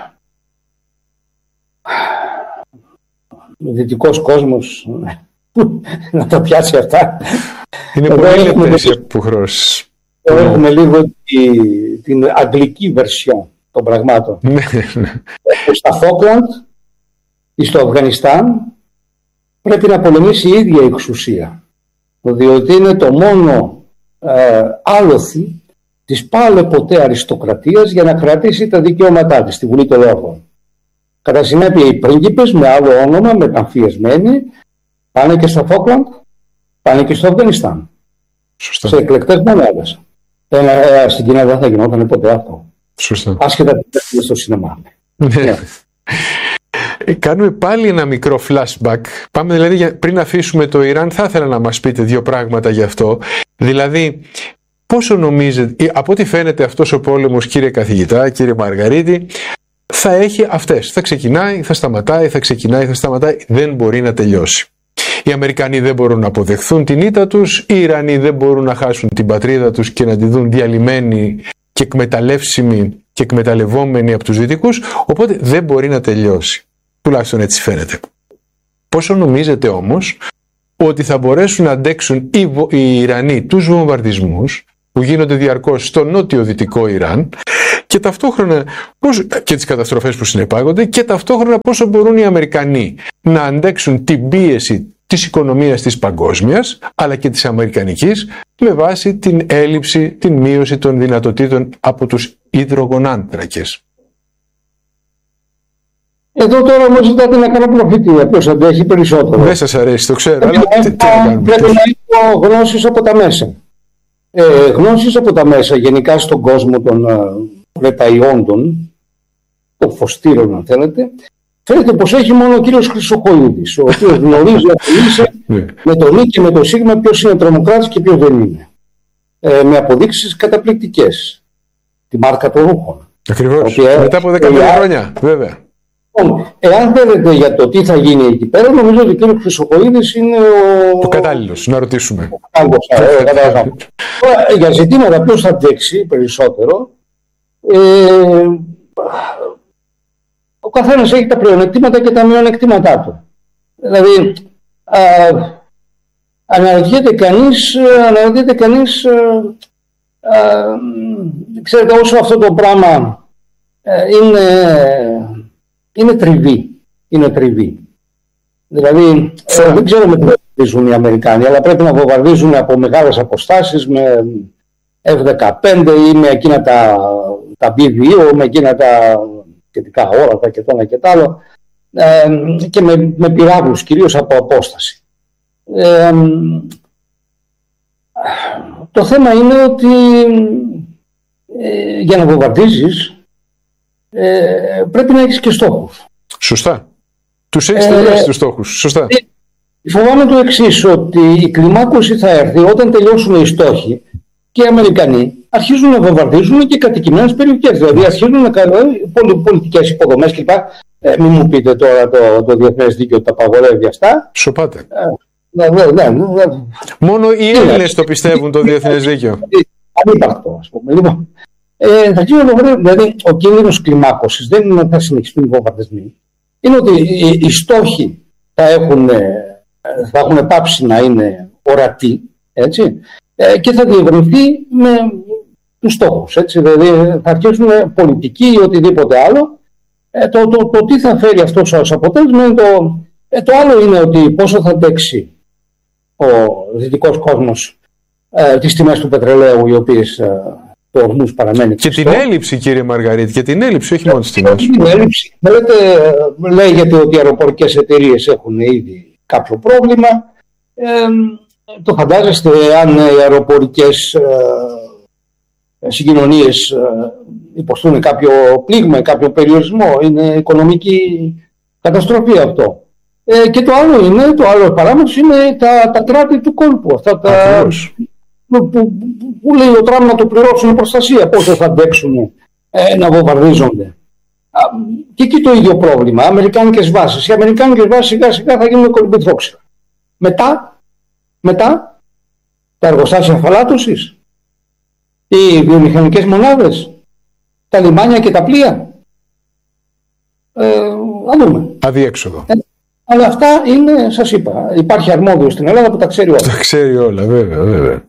ο δυτικός κόσμος να τα πιάσει αυτά. Είναι πολύ λεπτές που χρώσεις. Εδώ έχουμε λίγο τη, την αγγλική βερσιόν των πραγμάτων. Στα Φόκλαντ ή στο Αφγανιστάν πρέπει να πολεμήσει η ίδια η εξουσία, διότι είναι το μόνο ε, άλοθη της πάλε ποτέ αριστοκρατίας για να κρατήσει τα δικαιώματά της στη Βουλή των Λόρδων. Κατά συνέπεια οι πρίγκιπες με άλλο όνομα, μεταμφιεσμένοι, πάνε και στα Φόκλαντ, πάνε και στο Αφγανιστάν. Σωστά. Σε εκλεκτές μονάδες. Ε, ε, στην Κίνα δεν θα γινόταν ποτέ αυτό. Σωστά. Άσχετα τι στο σινεμά. Ναι. Κάνουμε πάλι ένα μικρό flashback. Πάμε δηλαδή, πριν αφήσουμε το Ιράν, θα ήθελα να μας πείτε δύο πράγματα γι' αυτό. Δηλαδή, πόσο νομίζετε, από ό,τι φαίνεται αυτός ο πόλεμος, κύριε καθηγητά, κύριε Μαργαρίτη, θα έχει αυτές. Θα ξεκινάει, θα σταματάει, θα ξεκινάει, θα σταματάει. Δεν μπορεί να τελειώσει. Οι Αμερικανοί δεν μπορούν να αποδεχθούν την ήττα τους, οι Ιρανοί δεν μπορούν να χάσουν την πατρίδα τους και να τη δουν διαλυμένη και εκμεταλλεύσιμη και εκμεταλλευόμενη από τους Δυτικούς, οπότε δεν μπορεί να τελειώσει. Τουλάχιστον έτσι φαίνεται. Πόσο νομίζετε όμως ότι θα μπορέσουν να αντέξουν οι, οι Ιρανοί τους βομβαρδισμούς που γίνονται διαρκώς στο νότιο-δυτικό Ιράν και ταυτόχρονα πώς, και τις καταστροφές που συνεπάγονται, και ταυτόχρονα πόσο μπορούν οι Αμερικανοί να αντέξουν την πίεση της οικονομίας της παγκόσμιας αλλά και της αμερικανικής με βάση την έλλειψη, την μείωση των δυνατοτήτων από τους υδρογονάνθρακες. Εδώ τώρα μου ζητάτε να κάνω προφητεία. Ποιος αντέχει περισσότερο. Δεν σας αρέσει, το ξέρω. Πρέπει, αλλά να, τι, τι να πρέπει να έχω γνώσεις από τα μέσα. Ε, γνώσεις από τα μέσα γενικά στον κόσμο των ρεταϊόντων, των φωστήρων αν θέλετε, φαίνεται πως έχει μόνο ο κύριος Χρυσοχοΐδης, ο οποίος γνωρίζει με το νι και με το σίγμα ποιος είναι τρομοκράτης και ποιος δεν είναι. Ε, με αποδείξεις καταπληκτικές. Τη μάρκα των ρούχων. Ακριβώς. Μετά από δεκαπέντε χρόνια, βέβαια. Εάν θέλετε για το τι θα γίνει εκεί πέρα, νομίζω ότι ο κ. Χρυσοχοΐδης είναι ο... ο κατάλληλος να ρωτήσουμε. Ο κατάλληλος, ε, για ζητήματα ποιος θα αντέξει περισσότερο, ε, ο καθένας έχει τα πλεονεκτήματα και τα μειονεκτήματά του. Δηλαδή, α, αναρωτιέται κανείς, αναρωτιέται κανείς α, α, ξέρετε, όσο αυτό το πράγμα α, είναι... Είναι τριβή. Είναι τριβή. Δηλαδή, ε, δεν ξέρουμε τι βομβαρδίζουν οι Αμερικάνοι, αλλά πρέπει να βομβαρδίζουν από μεγάλες αποστάσεις με εφ δεκαπέντε ή με εκείνα τα, τα μπι δύο, με εκείνα τα σχετικά όρατα και το ένα και το άλλο, ε, και με, με πυράβλους, κυρίως από απόσταση. Ε, το θέμα είναι ότι ε, για να βομβαρδίζεις Ε, πρέπει να έχεις και στόχους. Σωστά. Τους έχεις τελειώσει ε, τους στόχους. Σωστά. Ε, φοβάμαι το εξής, ότι η κλιμάκωση θα έρθει όταν τελειώσουν οι στόχοι και οι Αμερικανοί αρχίζουν να βομβαρδίζουν και κατοικημένες περιοχές. Δηλαδή αρχίζουν να κάνουν πολιτικές υποδομές κλπ. Ε, μην μου πείτε τώρα το, το διεθνές δίκαιο ότι τα απαγορεύει αυτά. Σοπάτε. Ε, ναι, ναι, ναι, ναι. Μόνο οι Έλληνες το πιστεύουν το διεθνές δίκαιο. Ανύπαρκτο, ας πούμε. Λοιπόν, Ε, θα γίνει, δηλαδή, ο κίνδυνος κλιμάκωσης δεν είναι ότι θα συνεχιστούν οι βομβαρδισμοί. Είναι ότι οι, οι στόχοι θα έχουν, θα έχουν πάψει να είναι ορατοί, έτσι, ε, και θα διευρυνθεί με τους στόχους. Έτσι, δηλαδή θα αρχίσουν πολιτικοί ή οτιδήποτε άλλο. Ε, το, το, το, το τι θα φέρει αυτό ως αποτέλεσμα είναι το, ε, το άλλο είναι ότι πόσο θα αντέξει ο δυτικός κόσμος ε, τις τιμές του πετρελαίου, οι οποίες ε, το ορμούς παραμένει και ξυστό. την έλλειψη, κύριε Μαργαρίτη, και την έλλειψη, όχι μόνο τις τιμές. Την έλλειψη. Θέλετε, λέγεται ότι οι αεροπορικές εταιρείες έχουν ήδη κάποιο πρόβλημα. Ε, το φαντάζεστε αν οι αεροπορικές ε, συγκοινωνίες ε, υποστούν κάποιο πλήγμα, κάποιο περιορισμό. Είναι οικονομική καταστροφή αυτό. Ε, και το άλλο είναι, το άλλο παράμετρο είναι τα, τα κράτη του κόλπου. Αυτά τα, που, που, που λέει ο Τραμπ να το πληρώσουν προστασία, πόσο θα αντέξουν ε, να βομβαρδίζονται. Α, και εκεί το ίδιο πρόβλημα, αμερικάνικες βάσεις. Οι αμερικάνικες βάσεις σιγά σιγά θα γίνουν κολυμπηθόξερα. Μετά, μετά τα εργοστάσια αφαλάτωσης, οι βιομηχανικές μονάδες, τα λιμάνια και τα πλοία. Ε, να δούμε. Αδιέξοδο. Ε, αλλά αυτά είναι, σας είπα, υπάρχει αρμόδιος στην Ελλάδα που τα ξέρει όλα. Τα ξέρει όλα, βέβαια, βέβαια.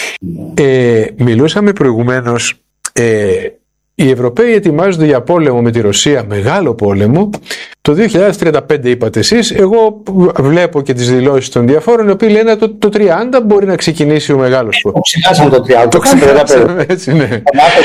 Ε, μιλούσαμε προηγουμένως, ε, οι Ευρωπαίοι ετοιμάζονται για πόλεμο με τη Ρωσία, μεγάλο πόλεμο. Το δύο χιλιάδες τριάντα πέντε είπατε εσείς, εγώ βλέπω και τις δηλώσεις των διαφόρων, οι οποίοι λένε ότι το, το τριάντα μπορεί να ξεκινήσει ο μεγάλος πόλεμος. Το ξεχάσαμε το τριάντα, το ξεχάσαμε, έτσι, ναι.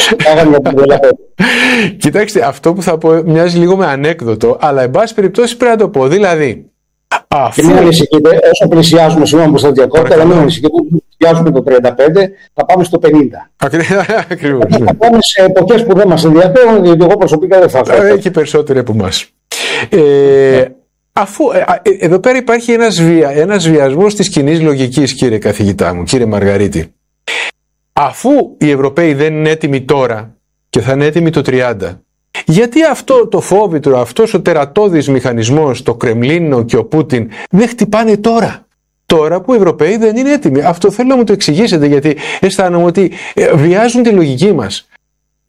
Κοιτάξτε, αυτό που θα πω μοιάζει λίγο με ανέκδοτο, αλλά εν πάση περιπτώσει πρέπει να το πω. Δηλαδή, αφού... Και μην ανησυχείτε, όσο πλησιάζουμε, συγγνώμη που στα διακόπτω, αλλά μην ανησυχείτε, όσο πλησιάζουμε το τριάντα πέντε, θα πάμε στο πενήντα. Ακριβώς. Θα πάμε σε εποχές που δεν μας ενδιαφέρουν, διότι εγώ προσωπικά δεν θα φέρω. Έχει περισσότεροι από εμάς. Ε, αφού, ε, εδώ πέρα υπάρχει ένας, βια, ένας βιασμός της κοινής λογικής, κύριε καθηγητά μου, κύριε Μαργαρίτη. Αφού οι Ευρωπαίοι δεν είναι έτοιμοι τώρα και θα είναι έτοιμοι το τριάντα, γιατί αυτό το φόβητρο, αυτός ο τερατώδης μηχανισμός, το Κρεμλίνο και ο Πούτιν δεν χτυπάνε τώρα. Τώρα που οι Ευρωπαίοι δεν είναι έτοιμοι. Αυτό θέλω να μου το εξηγήσετε, γιατί αισθάνομαι ότι βιάζουν τη λογική μας.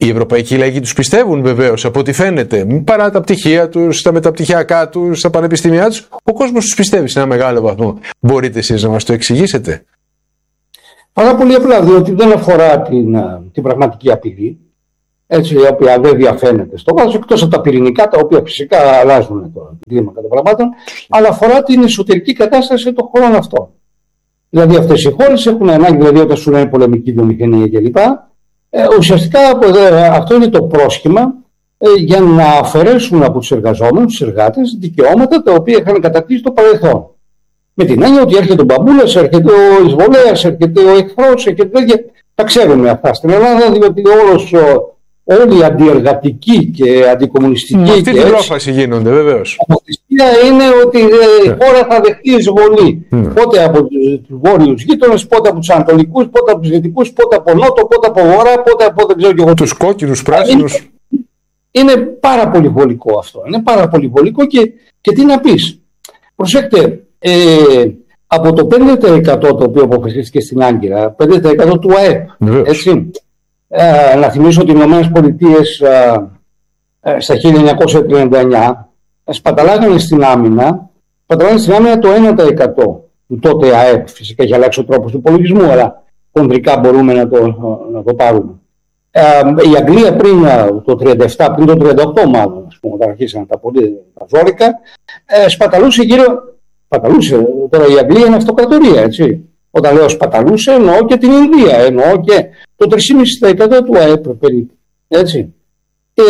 Οι ευρωπαϊκοί λαοί τους πιστεύουν βεβαίως, από ό,τι φαίνεται, παρά τα πτυχία τους, τα μεταπτυχιακά τους, τα πανεπιστήμια τους, ο κόσμος τους πιστεύει σε ένα μεγάλο βαθμό. Μπορείτε εσείς να μας το εξηγήσετε? Πάρα πολύ απλά, διότι δεν αφορά την, την πραγματική απειλή, έτσι, η οποία δεν διαφαίνεται στο βάθος, εκτός από τα πυρηνικά, τα οποία φυσικά αλλάζουν το κλίμακα των πραγμάτων, αλλά αφορά την εσωτερική κατάσταση των χωρών αυτών. Δηλαδή, αυτές οι χώρες έχουν ανάγκη, δηλαδή, όταν σου λένε πολεμική βιομηχανία κλπ. Ε, ουσιαστικά αυτό είναι το πρόσχημα ε, για να αφαιρέσουν από τους εργαζόμενους, τους εργάτες, δικαιώματα τα οποία είχαν κατακτήσει στο παρελθόν. Με την έννοια ότι έρχεται ο μπαμπούλας, έρχεται ο εισβολέας, έρχεται ο εχθρός, έρχεται... τα ξέρουμε αυτά στην Ελλάδα, διότι όλος, όλοι οι αντιεργατικοί και αντικομμουνιστικοί. Με αυτή την πρόφαση γίνονται, βεβαίως. Η αποστασία είναι ότι ε, η χώρα θα δεχτεί εισβολή. Mm. Πότε από τους βόρειους γείτονες, πότε από τους ανατολικούς, πότε από τους δυτικούς, πότε από νότο, πότε από βορρά, πότε από δεν ξέρω και εγώ. Τους κόκκινους, πράσινους. Είναι, είναι πάρα πολύ βολικό αυτό. Είναι πάρα πολύ βολικό και, και τι να πεις. Προσέξτε, ε, από το πέντε τοις εκατό το οποίο αποφασίστηκε στην Άγκυρα, πέντε τοις εκατό του ΑΕΠ, mm. έτσι. Ε, να θυμίσω ότι οι Ηνωμένες Πολιτείες ε, ε, στα χίλια εννιακόσια τριάντα εννιά σπαταλάγανε στην άμυνα, σπαταλάγανε στην άμυνα το ένα τοις εκατό του τότε ΑΕΠ. Φυσικά έχει αλλάξει ο τρόπος του υπολογισμού, αλλά κοντρικά μπορούμε να το, να το πάρουμε. Ε, η Αγγλία πριν το τριάντα επτά, πριν το τριάντα οκτώ μάλλον, ας πούμε, όταν αρχίσαν τα πολύ τα ζώρικα, ε, σπαταλούσε γύρω. Σπαταλούσε. Τώρα η Αγγλία είναι αυτοκρατορία, έτσι. Όταν λέω σπαταλούσε, εννοώ και την Ινδία, εννοώ και το τρία κόμμα πέντε τοις εκατό του ΑΕΠ περίπου. Έτσι. Ε,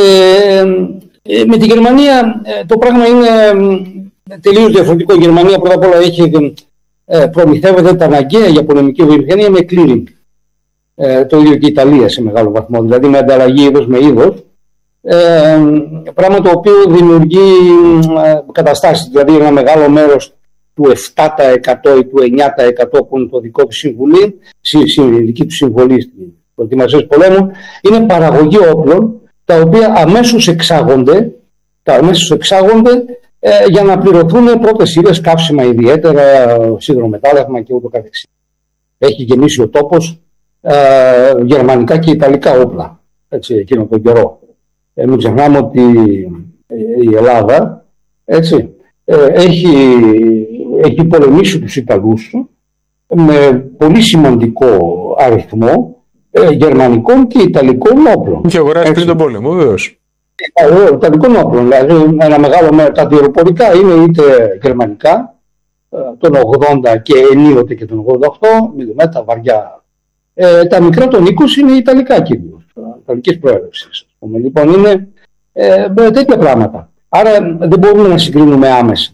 ε, με τη Γερμανία ε, το πράγμα είναι ε, τελείως διαφορετικό. Η Γερμανία πρώτα απ' όλα έχει, ε, προμηθεύεται τα αναγκαία για πολεμική βιομηχανία με clearing. Ε, το ίδιο και η Ιταλία σε μεγάλο βαθμό, δηλαδή με ανταλλαγή είδος με είδος. Ε, πράγμα το οποίο δημιουργεί ε, καταστάσεις, δηλαδή ένα μεγάλο μέρος του επτά τοις εκατό ή του εννιά τοις εκατό που είναι το δικό του συμβουλή, η δική του συμβολή στην προετοιμασία πολέμου, είναι παραγωγή όπλων τα οποία αμέσως εξάγονται, τα αμέσως εξάγονται ε, για να πληρωθούν πρώτες ύλες, καύσιμα ιδιαίτερα, σιδηρομετάλλευμα και ούτω καθεξής. Έχει γεμίσει ο τόπος ε, γερμανικά και ιταλικά όπλα, έτσι, εκείνο τον καιρό. Ε, μην ξεχνάμε ότι η Ελλάδα, έτσι, ε, έχει, έχει πολεμήσει τους Ιταλούς με πολύ σημαντικό αριθμό ε, γερμανικών και ιταλικών όπλων. Είχε αγοράσει πριν τον πόλεμο, βεβαίως. Ε, ιταλικών όπλων, δηλαδή ένα μεγάλο μέρο, τα αντιεροπορικά είναι είτε γερμανικά, ε, τον ογδόντα και ενίοτε και τον ογδόντα οκτώ μιλιμέτρα βαριά. Ε, τα μικρά των είκοσι είναι ιταλικά κυρίως, ιταλικής προέλευσης. Λοιπόν, είναι ε, τέτοια πράγματα. Άρα δεν μπορούμε να συγκρίνουμε άμεσα.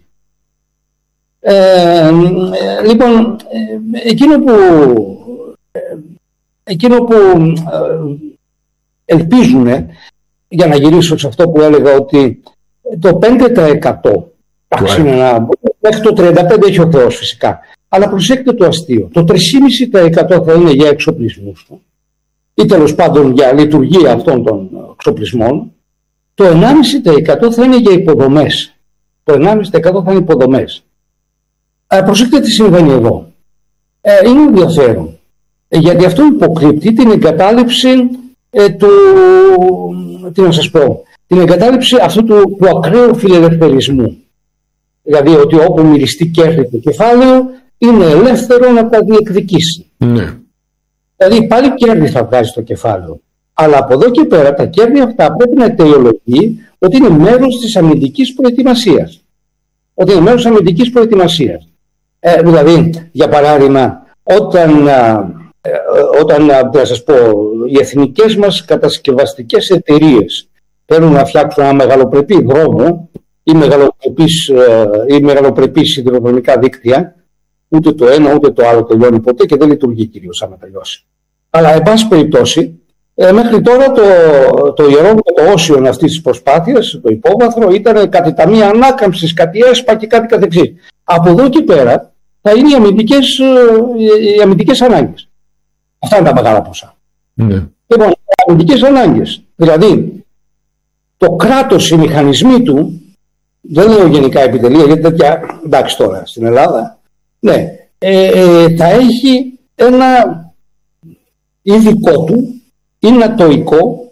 Ε, ε, λοιπόν, ε, εκείνο που, ε, εκείνο που ε, ελπίζουν, για να γυρίσω σε αυτό που έλεγα, ότι το πέντε τοις εκατό, εντάξει, είναι ένα, μέχρι το τριάντα πέντε τοις εκατό έχει ο Θεός φυσικά, αλλά προσέξτε το αστείο, το τρία κόμμα πέντε τοις εκατό θα είναι για εξοπλισμούς του, ή τέλος πάντων για λειτουργία αυτών των εξοπλισμών, το ενάμιση τοις εκατό θα είναι για υποδομές. Το ενάμιση τοις εκατό θα είναι υποδομές. Ε, προσέξτε τι συμβαίνει εδώ. Ε, είναι ενδιαφέρον. Ε, γιατί αυτό υποκρύπτει την εγκατάλειψη ε, του, τι να σας πω, την εγκατάλειψη αυτού του, του ακραίου φιλελευθερισμού. Δηλαδή ότι όπου μυριστεί κέρδη το κεφάλαιο είναι ελεύθερο να τα διεκδικήσει. Ναι. Δηλαδή πάλι κέρδη θα βγάζει το κεφάλαιο. Αλλά από εδώ και πέρα τα κέρδη αυτά πρέπει να αιτιολογεί ότι είναι μέρος της αμυντικής προετοιμασίας. Ότι είναι μέρος της αμυντικής προετοιμασίας. Ε, δηλαδή, για παράδειγμα, όταν, ε, όταν να σας πω, οι εθνικές μας κατασκευαστικές εταιρείες θέλουν να φτιάξουν ένα μεγαλοπρεπή δρόμο ή μεγαλοπρεπείς, ή μεγαλοπρεπείς σιδηροδρομικά δίκτυα, ούτε το ένα ούτε το άλλο τελειώνει ποτέ και δεν λειτουργεί κυρίως άμα τελειώσει. Αλλά, εν πάση περιπτώσει, Ε, μέχρι τώρα το, το ιερό και το όσιον αυτής της προσπάθειας, το υπόβαθρο, ήταν κάτι ταμεία ανάκαμψης, κάτι έσπα και κάτι καθεξής. Από εδώ και πέρα θα είναι οι αμυντικές, οι αμυντικές ανάγκες. Αυτά είναι τα μεγάλα ποσά. Ναι. Λοιπόν, οι αμυντικές ανάγκες. Δηλαδή, το κράτος, οι μηχανισμοί του, δεν λέω γενικά επιτελεία, γιατί τέτοια, εντάξει τώρα στην Ελλάδα, ναι, ε, ε, θα έχει ένα ειδικό του, ή νατοϊκό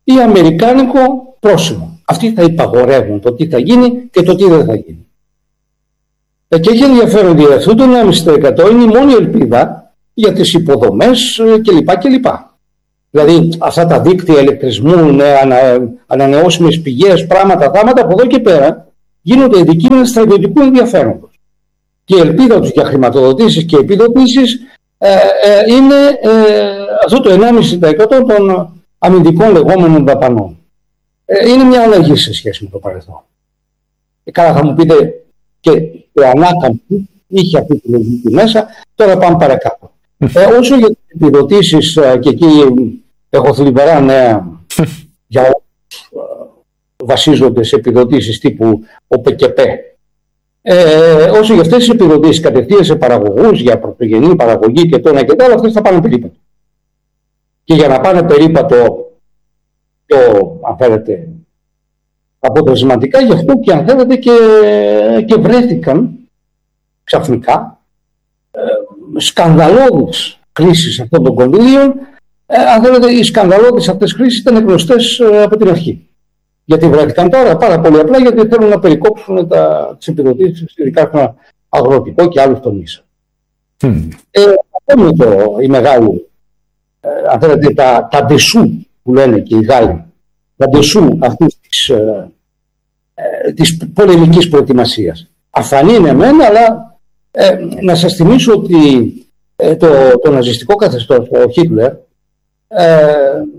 ή αμερικάνικο πρόσημο. Αυτοί θα υπαγορεύουν το τι θα γίνει και το τι δεν θα γίνει. Ε, και έχει ενδιαφέρον ότι αυτό το ενάμιση τοις εκατό είναι η μόνη ελπίδα για τις υποδομές κλπ. κλπ. Δηλαδή αυτά τα δίκτυα ηλεκτρισμού, ναι, ανα, ανανεώσιμες πηγές, πράγματα, θάματα από εδώ και πέρα γίνονται αντικείμενα στρατιωτικού ενδιαφέροντος. Και η ελπίδα τους για χρηματοδοτήσεις και επιδοτήσεις ε, ε, είναι ε, αυτό το ενάμιση τοις εκατό των αμυντικών λεγόμενων δαπανών. Ε, είναι μια αλλαγή σε σχέση με το παρελθόν. Ε, καλά, θα μου πείτε και το ανάκαμψη είχε αυτή τη λογική μέσα, τώρα πάμε παρακάτω. Ε, όσο για τις επιδοτήσεις, ε, και εκεί έχω θλιβερά νέα για όσους ε, βασίζονται σε επιδοτήσεις τύπου ΟΠΕΚΕΠΕ. Ε, όσο για αυτές τις επιδοτήσεις κατευθείαν σε παραγωγούς για πρωτογενή παραγωγή και το ένα και το άλλο, αυτές θα πάνε περίπατο. Και για να πάνε περίπατο πιο, αν θέλετε, αποτελεσματικά, γι' αυτό και αν θέλετε και, και βρέθηκαν ξαφνικά ε, σκανδαλώδεις κρίσεις αυτών των κονδυλίων. Ε, αν θέλετε, οι σκανδαλώδεις αυτές κρίσεις ήταν γνωστές ε, από την αρχή. Γιατί βρέθηκαν τώρα? Πάρα πολύ απλά γιατί θέλουν να περικόψουν τα, τις επιδοτήσεις, ειδικά στον αγροτικό και άλλους τομείς. Mm. Ε, αυτό είναι το, η μεγάλη, ε, αν θέλετε, τα, τα ντεσού που λένε και οι Γάλλοι, τα ντεσού αυτής της, ε, ε, της πολεμικής προετοιμασίας. Αφανή είναι εμένα, αλλά ε, να σας θυμίσω ότι ε, το, το ναζιστικό καθεστώς, ο Χίτλερ, ε,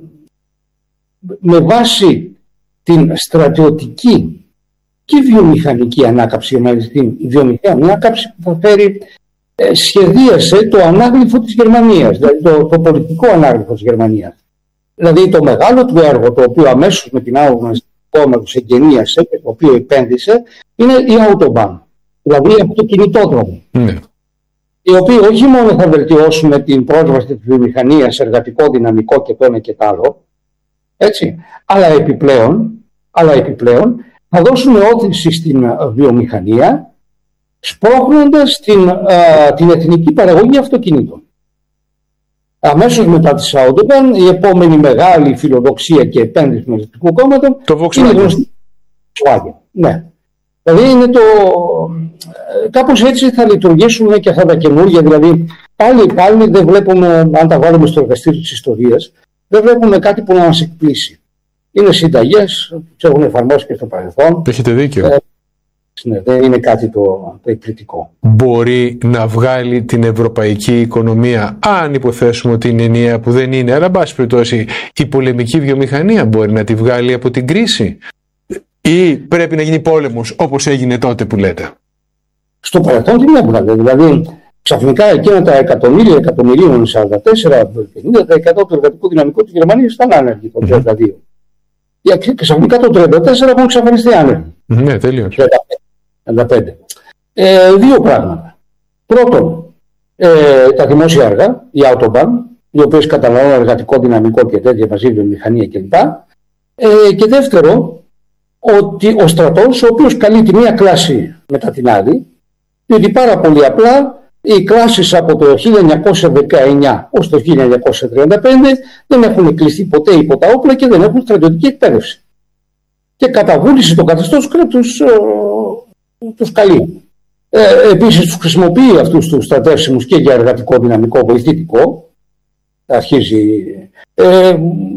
με βάση την στρατιωτική και βιομηχανική ανάκαμψη, δηλαδή την βιομηχανική ανάκαμψη που θα φέρει, ε, σχεδίασε το ανάγλυφο της Γερμανίας, δηλαδή το, το πολιτικό ανάγλυφο της Γερμανίας. Δηλαδή το μεγάλο του έργο, το οποίο αμέσως με την άγνωση του εγγενίασε και το οποίο επένδυσε, είναι η Autobahn, δηλαδή η αυτοκινητόδρομη. Mm. Οι οποίοι όχι μόνο θα βελτιώσουν την πρόσβαση της βιομηχανίας σε εργατικό δυναμικό και το ένα και το άλλο, έτσι, αλλά επιπλέον, αλλά επιπλέον θα δώσουν όθηση στην βιομηχανία, σπρώχνοντας την, α, την εθνική παραγωγή αυτοκινήτων. Αμέσως μετά τη Autobahn, η επόμενη μεγάλη φιλοδοξία και επένδυση του Ναζιστικού κόμματος είναι το Volkswagen. Ναι. Δηλαδή είναι το... κάπως έτσι θα λειτουργήσουν και αυτά τα καινούργια. Δηλαδή πάλι, πάλι δεν βλέπουμε, αν τα βάλουμε στο εργαστήριο της ιστορίας, δεν βλέπουμε κάτι που να μας εκπλήσει. Είναι συνταγές, τις έχουν εφαρμόσει και στο παρελθόν. Έχετε δίκιο. Ε, ναι, δεν είναι κάτι το, το εκπληκτικό. Μπορεί να βγάλει την ευρωπαϊκή οικονομία, αν υποθέσουμε ότι είναι ενιαία, που δεν είναι, αλλά εν πάση περιπτώσει η πολεμική βιομηχανία μπορεί να τη βγάλει από την κρίση, ή πρέπει να γίνει πόλεμος όπως έγινε τότε που λέτε? Στο παρελθόν την έβγαλε. Δηλαδή ξαφνικά εκείνα τα εκατομμύρια εκατομμυρίων σαράντα τέσσερα πενήντα τοις εκατό του εργατικού δυναμικού της Γερμανίας ήταν άνεργοι το τριάντα δύο. Mm-hmm. Και ξαφνικά το τριάντα τέσσερα έχουν εξαφανιστεί άνεργοι. Ναι, τέλειος. τριάντα πέντε. Ε, δύο πράγματα. Πρώτον, ε, τα δημόσια έργα, η Autobahn, οι οποίες καταναλώνουν εργατικό δυναμικό και τέτοια μαζί βιομηχανία κλπ. Ε, και δεύτερο, ότι ο στρατός, ο οποίος καλεί τη μία κλάση μετά την άλλη, διότι πάρα πολύ απλά οι κλάσεις από το χίλια εννιακόσια δεκαεννιά ως το χίλια εννιακόσια τριάντα πέντε δεν έχουν κλειστεί ποτέ υπό τα όπλα και δεν έχουν στρατιωτική εκπαίδευση. Και κατά βούληση το καθεστώς κράτους τους καλεί. Ε, επίσης τους χρησιμοποιεί αυτούς τους στρατεύσιμους και για εργατικό δυναμικό βοηθητικό. Αρχίζει. Ε,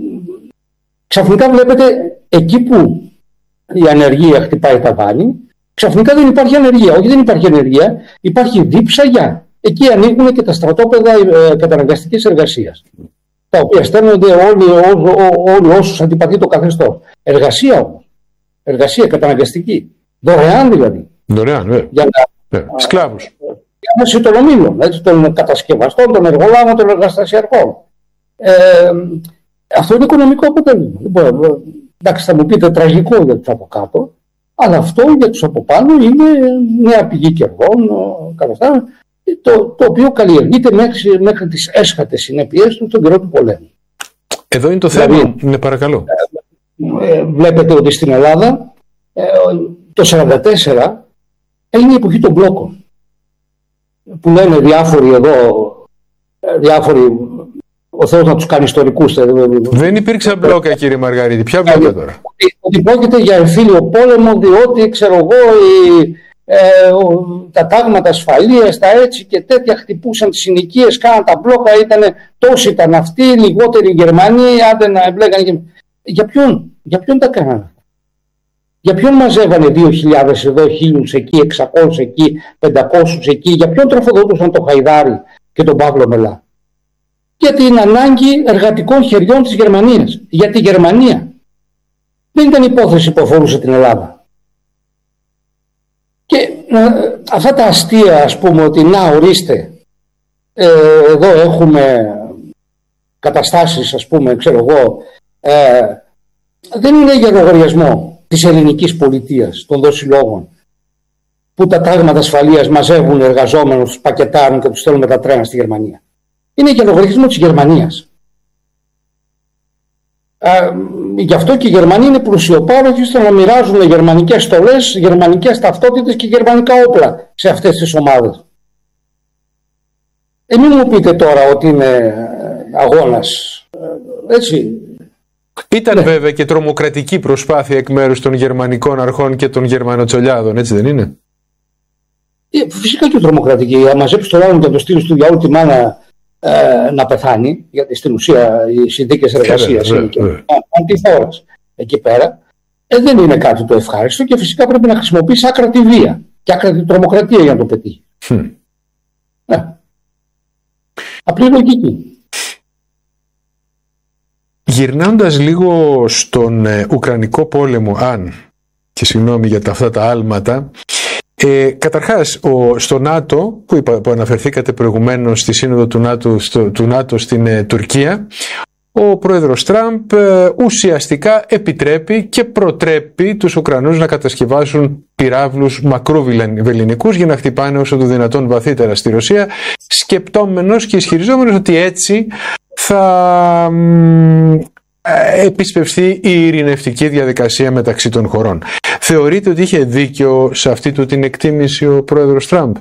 ξαφνικά βλέπετε εκεί που η ανεργία χτυπάει τα βάνη, ξαφνικά δεν υπάρχει ανεργία. Όχι, δεν υπάρχει ανεργία, υπάρχει δίψαγια. Εκεί ανοίγουν και τα στρατόπεδα ε, καταναγκαστικής εργασίας, τα οποία στέλνονται όλοι, όλοι, όλοι όσους αντιπαθεί το καθεστώς. Εργασία όμως. Εργασία καταναγκαστική. Δωρεάν δηλαδή. Δωρεάν, βέβαια. Για να, yeah. Σκλάβους. Για να συντολομήλων, έτσι, των κατασκευαστών, των εργολάβων, των εργαστασιακών. Ε, αυτό είναι οικονομικό αποτέλεσμα. Λοιπόν, εντάξει, θα μου πείτε τραγικό για τους από κάτω, αλλά αυτό για τους από πάνω είναι μια πηγή κερδών, το, το οποίο καλλιεργείται μέχρι, μέχρι τις έσχατες συνέπειες του στον καιρό του πολέμου. Εδώ είναι το θέμα. Δηλαδή, ναι, παρακαλώ. Ε, βλέπετε ότι στην Ελλάδα ε, το σαράντα τέσσερα έγινε η εποχή των μπλόκων, που λένε διάφοροι εδώ, διάφοροι ο Θεός να τους κάνει ιστορικούς. Δεν υπήρξαν μπλόκα, κύριε Μαργαρίτη. Ποια μπλόκα τώρα? Ότι, ότι πρόκειται για εμφύλιο πόλεμο, διότι ξέρω εγώ οι, ε, τα τάγματα ασφαλείας, τα έτσι και τέτοια χτυπούσαν τις συνοικίες, κάναν τα μπλόκα, ήτανε, τόσοι ήταν αυτοί, λιγότεροι οι Γερμανοί, άντε να εμπλέκανε. Για ποιον, για ποιον τα κάνανε? Για ποιον μαζεύανε δύο χιλιάδες εδώ, χίλιους εκεί, εξακόσιους εκεί, πεντακόσιους εκεί? Για ποιον τροφοδοτούσαν το Χαϊδάρι και τον Παύλο Μελά? Για την ανάγκη εργατικών χεριών της Γερμανίας. Για τη Γερμανία. Δεν ήταν υπόθεση που αφορούσε την Ελλάδα. Και ε, αυτά τα αστεία, ας πούμε, ότι να ορίστε, ε, εδώ έχουμε καταστάσεις, ας πούμε, ξέρω εγώ, ε, δεν είναι για λογαριασμό της ελληνικής πολιτείας, των δοσυλλόγων, που τα τάγματα ασφαλείας μαζεύουν εργαζόμενους, τους πακετάρουν και τους στέλνουν με τα τρένα στη Γερμανία. Είναι για λογαριασμό της Γερμανίας. Ε, γι' αυτό και οι Γερμανοί είναι πλουσιοπάροχοι στο να μοιράζουν γερμανικές στολές, γερμανικές ταυτότητες και γερμανικά όπλα σε αυτές τις ομάδες. Ε, μην μου πείτε τώρα ότι είναι αγώνας. Ε, έτσι. Ήταν ναι. βέβαια και τρομοκρατική προσπάθεια εκ μέρους των γερμανικών αρχών και των γερμανοτσολιάδων, έτσι δεν είναι? Ε, φυσικά και τρομοκρατική. Αν μαζέψει τον άλλον και το στείλει του διαόλου τη μάνα ε, να πεθάνει, γιατί στην ουσία οι συνθήκες εργασίας είναι και αντιφόρας εκεί πέρα, ε, δεν είναι κάτι το ευχάριστο και φυσικά πρέπει να χρησιμοποιήσει άκρατη βία και άκρατη τρομοκρατία για να το πετύχει. Hm. Ε. Απλή λογική. Γυρνώντας λίγο στον ε, Ουκρανικό πόλεμο, αν και συγγνώμη για τα, αυτά τα άλματα, ε, καταρχάς ο, στο ΝΑΤΟ που, είπα, που αναφερθήκατε προηγουμένως στη σύνοδο του ΝΑΤΟ, στο, του ΝΑΤΟ στην ε, Τουρκία, ο πρόεδρος Τραμπ ε, ουσιαστικά επιτρέπει και προτρέπει τους Ουκρανούς να κατασκευάσουν πυράβλους μακροβελληνικούς για να χτυπάνε όσο το δυνατόν βαθύτερα στη Ρωσία, σκεπτόμενος και ισχυριζόμενος ότι έτσι θα μ, επισπευστεί η ειρηνευτική διαδικασία μεταξύ των χωρών. Θεωρείτε ότι είχε δίκιο σε αυτή του την εκτίμηση ο πρόεδρος Τραμπ?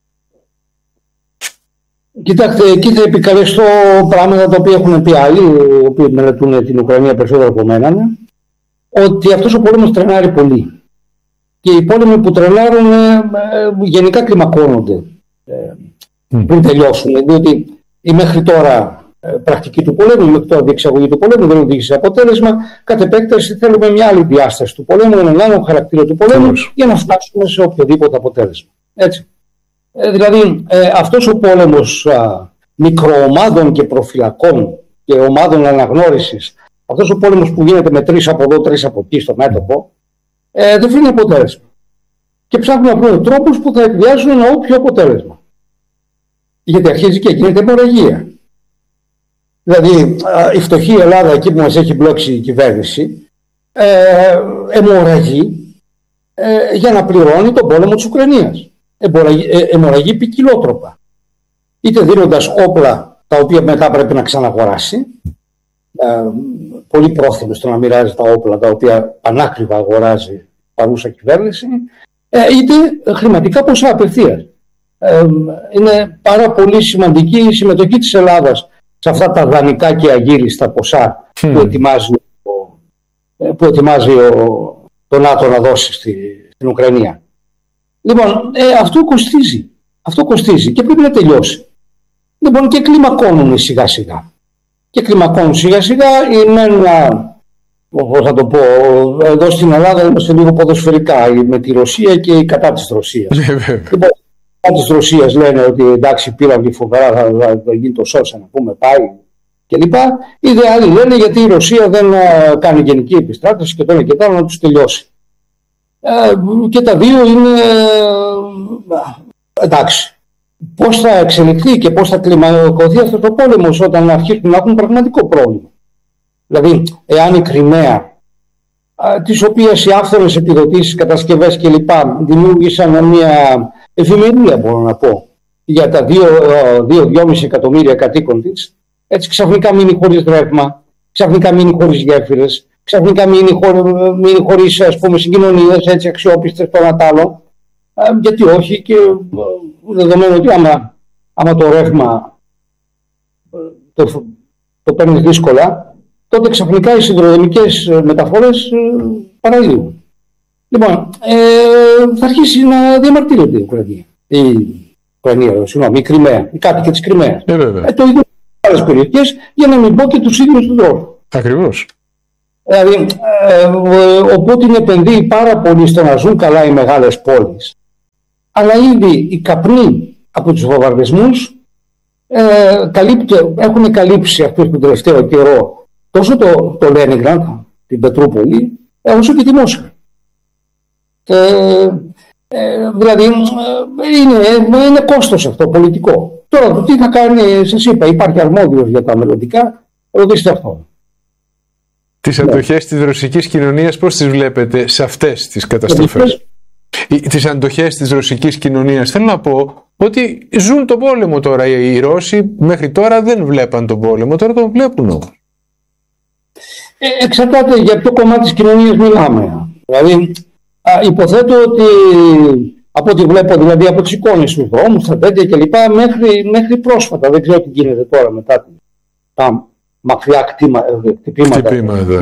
Κοιτάξτε, εκεί θα επικαλεστώ πράγματα τα οποία έχουν πει άλλοι, οι οποίοι μελετούν την Ουκρανία περισσότερο από μένα, ότι αυτός ο πόλεμος τρενάρει πολύ. Και οι πόλεμοι που τρενάρουν ε, γενικά κλιμακώνονται ε, mm. πριν τελειώσουν. Διότι η μέχρι τώρα ε, πρακτική του πολέμου, η μέχρι τώρα διεξαγωγή του πολέμου δεν οδήγησε σε αποτέλεσμα. Κατ' επέκταση θέλουμε μια άλλη διάσταση του πολέμου, έναν άλλο χαρακτήρα του πολέμου mm. για να φτάσουμε σε οποιοδήποτε αποτέλεσμα. Έτσι. Ε, δηλαδή ε, αυτός ο πόλεμος α, μικροομάδων και προφυλακών και ομάδων αναγνώρισης, αυτός ο πόλεμος που γίνεται με τρεις από εδώ, τρεις από εκεί στο μέτωπο, ε, δεν φέρνει αποτέλεσμα. Και ψάχνουν να βρουν τρόπους που θα εκβιάσουν ένα όποιο αποτέλεσμα. Γιατί αρχίζει και γίνεται αιμορραγία. Δηλαδή α, η φτωχή Ελλάδα, εκεί που μας έχει μπλόξει η κυβέρνηση, ε, αιμορραγεί ε, για να πληρώνει τον πόλεμο της Ουκρανίας. Αιμορραγεί ποικιλότροπα. Είτε δίνοντας όπλα τα οποία μετά πρέπει να ξαναγοράσει, ε, πολύ πρόθυμος στο να μοιράζει τα όπλα τα οποία πανάκριβα αγοράζει παρούσα κυβέρνηση, ε, είτε χρηματικά ποσά απευθείας. Ε, είναι πάρα πολύ σημαντική η συμμετοχή της Ελλάδας σε αυτά τα δανεικά και αγύριστα ποσά mm. που ετοιμάζει, ο, που ετοιμάζει ο, το ΝΑΤΟ να δώσει στη, στην Ουκρανία. Λοιπόν, ε, αυτό κοστίζει. Αυτό κοστίζει και πρέπει να τελειώσει. Λοιπόν, και κλιμακώνουν σιγά σιγά. Και κλιμακώνουν σιγά σιγά. Είναι ένα, πώς θα το πω, εδώ στην Ελλάδα είμαστε λίγο ποδοσφαιρικά με τη Ρωσία και η κατά της Ρωσίας. Λοιπόν, κατά της Ρωσίας λένε ότι εντάξει πήραν φοβερά, θα, θα, θα γίνει το σώσα να πούμε, πάει κλπ. Οι δε άλλοι λένε γιατί η Ρωσία δεν α, κάνει γενική επιστράτευση και το ένα και το άλλο να τους τελειώσει. Ε, και τα δύο είναι ε, εντάξει. Πώς θα εξελιχθεί και πώς θα κλιμακωθεί αυτός ο πόλεμος όταν αρχίσουν να έχουν πραγματικό πρόβλημα. Δηλαδή, εάν η Κριμαία, της οποίας οι άφθονες επιδοτήσεις, κατασκευές κλπ. Δημιούργησαν μια εφημερία, μπορώ να πω, για τα δύο με δυόμισι εκατομμύρια κατοίκων της, έτσι ξαφνικά μείνει χωρίς ρεύμα, ξαφνικά μείνει χωρίς γέφυρες, ξαφνικά μείνει, χωρί, μείνει χωρίς ας πούμε συγκοινωνίες έτσι αξιόπιστες των ατάλων, γιατί όχι, και δεδομένου ότι άμα, άμα το ρεύμα το, το παίρνεις δύσκολα, τότε ξαφνικά οι σιδηροδρομικές μεταφορές παραλύουν. Λοιπόν, ε, θα αρχίσει να διαμαρτύρεται η Ουκρανία. Η Ουκρανία, συγγνώμη, η Κριμαία, οι κάτοικοι της Κριμαίας. Ε, ε, το ίδιο σε άλλες περιοχές, για να μην πω και τους ίδιους του δρόμου. Ακριβώς. Δηλαδή, ε, ο Πούτιν επενδύει πάρα πολύ στο να ζουν καλά οι μεγάλες πόλεις. Αλλά ήδη οι καπνοί από τους βομβαρδισμούς ε, έχουν καλύψει αυτούς τον τελευταίο καιρό τόσο το, το Λένιγκραντ, την Πετρούπολη, όσο και τη Μόσχα. Ε, ε, δηλαδή, είναι, είναι κόστος αυτό πολιτικό. Τώρα, το τι θα κάνει, σας είπα, υπάρχει αρμόδιος για τα μελλοντικά, ρωτήστε αυτό. Τις αντοχές της ρωσικής κοινωνίας πώς τις βλέπετε σε αυτές τις καταστροφές? Τις αντοχές της ρωσικής κοινωνίας, θέλω να πω ότι ζουν τον πόλεμο τώρα. Οι Ρώσοι μέχρι τώρα δεν βλέπαν τον πόλεμο, τώρα τον βλέπουν όμως. Ε, εξαρτάται για ποιο κομμάτι της κοινωνίας μιλάμε. Δηλαδή, α, υποθέτω ότι από ό,τι βλέπω, δηλαδή από τις εικόνες του δρόμου, στα τέτοια κλπ. Μέχρι, μέχρι πρόσφατα, δεν ξέρω τι γίνεται τώρα μετά τα μακριά χτυπήματα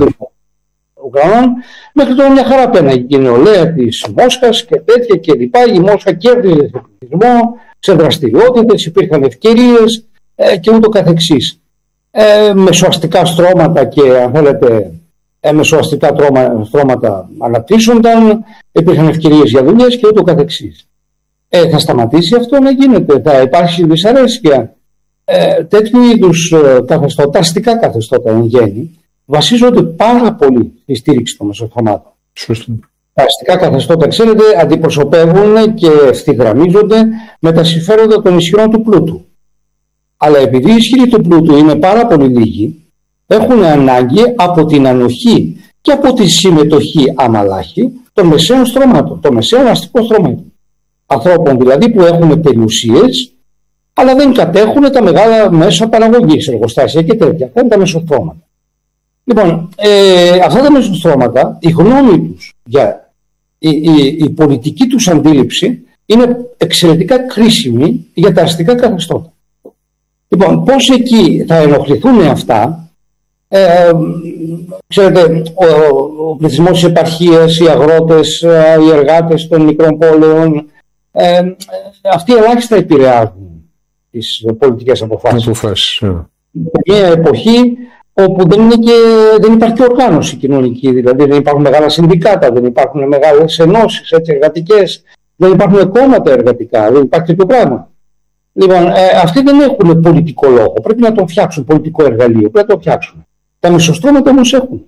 Ουκρανών, μέχρι τώρα μια χαρά πέναγε η νεολαία της Μόσχας και τέτοια κλπ. Η Μόσχα κέρδιζε σε πληθυσμό, σε δραστηριότητες, υπήρχαν ευκαιρίες ε, και ούτω καθεξής. Ε, μεσοαστικά στρώματα και αν θέλετε ε, μεσοαστικά τρώμα, στρώματα αναπτύσσονταν, υπήρχαν ευκαιρίες για δουλειές και ούτω καθεξής. Ε, θα σταματήσει αυτό να γίνεται, θα υπάρχει δυσαρέσκεια. Ε, τέτοιου είδους ε, καθεστώτα, αστικά καθεστώτα εν γέννη, βασίζονται πάρα πολύ στη στήριξη των μεσοστρωμάτων. Τα αστικά καθεστώτα, ξέρετε, αντιπροσωπεύουν και ευθυγραμμίζονται με τα συμφέροντα των ισχυρών του πλούτου. Αλλά επειδή οι ισχυροί του πλούτου είναι πάρα πολύ λίγοι, έχουν ανάγκη από την ανοχή και από τη συμμετοχή αμαλάχη των μεσαίων στρωμάτων, των μεσαίων αστικών στρωμάτων. Ανθρώπων δηλαδή που έχουν περιουσίες, αλλά δεν κατέχουν τα μεγάλα μέσα παραγωγής, εργοστάσια και τέτοια. Αυτά είναι τα μεσοστρώματα. Λοιπόν, ε, αυτά τα μεσοστρώματα, η γνώμη τους για η, η, η πολιτική τους αντίληψη είναι εξαιρετικά κρίσιμη για τα αστικά καθεστώτα. Λοιπόν, πώς εκεί θα ενοχληθούν αυτά, ε, ξέρετε, ο, ο πληθυσμός της επαρχίας, οι αγρότες, οι εργάτες των μικρών πόλεων, ε, αυτοί ελάχιστα επηρεάζουν τις πολιτικές αποφάσεις. αποφάσεις yeah. Μια εποχή όπου δεν, είναι και, δεν υπάρχει και οργάνωση κοινωνική, δηλαδή δεν υπάρχουν μεγάλα συνδικάτα, δεν υπάρχουν μεγάλες ενώσεις έτσι, εργατικές, δεν υπάρχουν κόμματα εργατικά, δεν υπάρχει τέτοιο πράγμα. Λοιπόν, ε, αυτοί δεν έχουν πολιτικό λόγο, πρέπει να τον φτιάξουν, πολιτικό εργαλείο, πρέπει να τον φτιάξουν. Τα μεσοστρώματα όμως έχουν.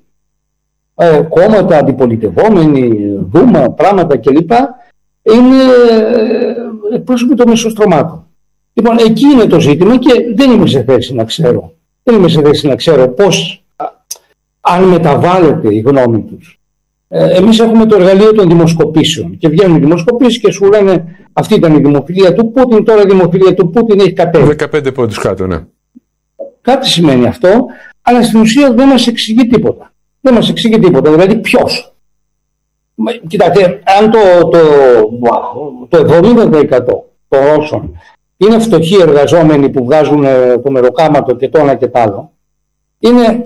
Ε, κόμματα, αντιπολιτευόμενοι, δούμα, πράγματα κλπ. Είναι ε, πρόσωποι των μεσοστρωμάτων. Λοιπόν, εκεί είναι το ζήτημα και δεν είμαι σε θέση να ξέρω. Δεν είμαι σε θέση να ξέρω πώς, αν μεταβάλλεται η γνώμη τους. Ε, εμείς έχουμε το εργαλείο των δημοσκοπήσεων και βγαίνουν οι δημοσκοπήσεις και σου λένε αυτή ήταν η δημοφιλία του Πούτιν, τώρα η δημοφιλία του Πούτιν έχει κατέβει. δεκαπέντε πόντους κάτω, ναι. Κάτι σημαίνει αυτό, αλλά στην ουσία δεν μας εξηγεί τίποτα. Δεν μας εξηγεί τίποτα, δηλαδή ποιος. Κοιτάξτε, αν το, το, το εβδομήντα τοις εκατό των Ρώσων είναι φτωχοί εργαζόμενοι που βγάζουν το μεροκάματο και το ένα και το άλλο, είναι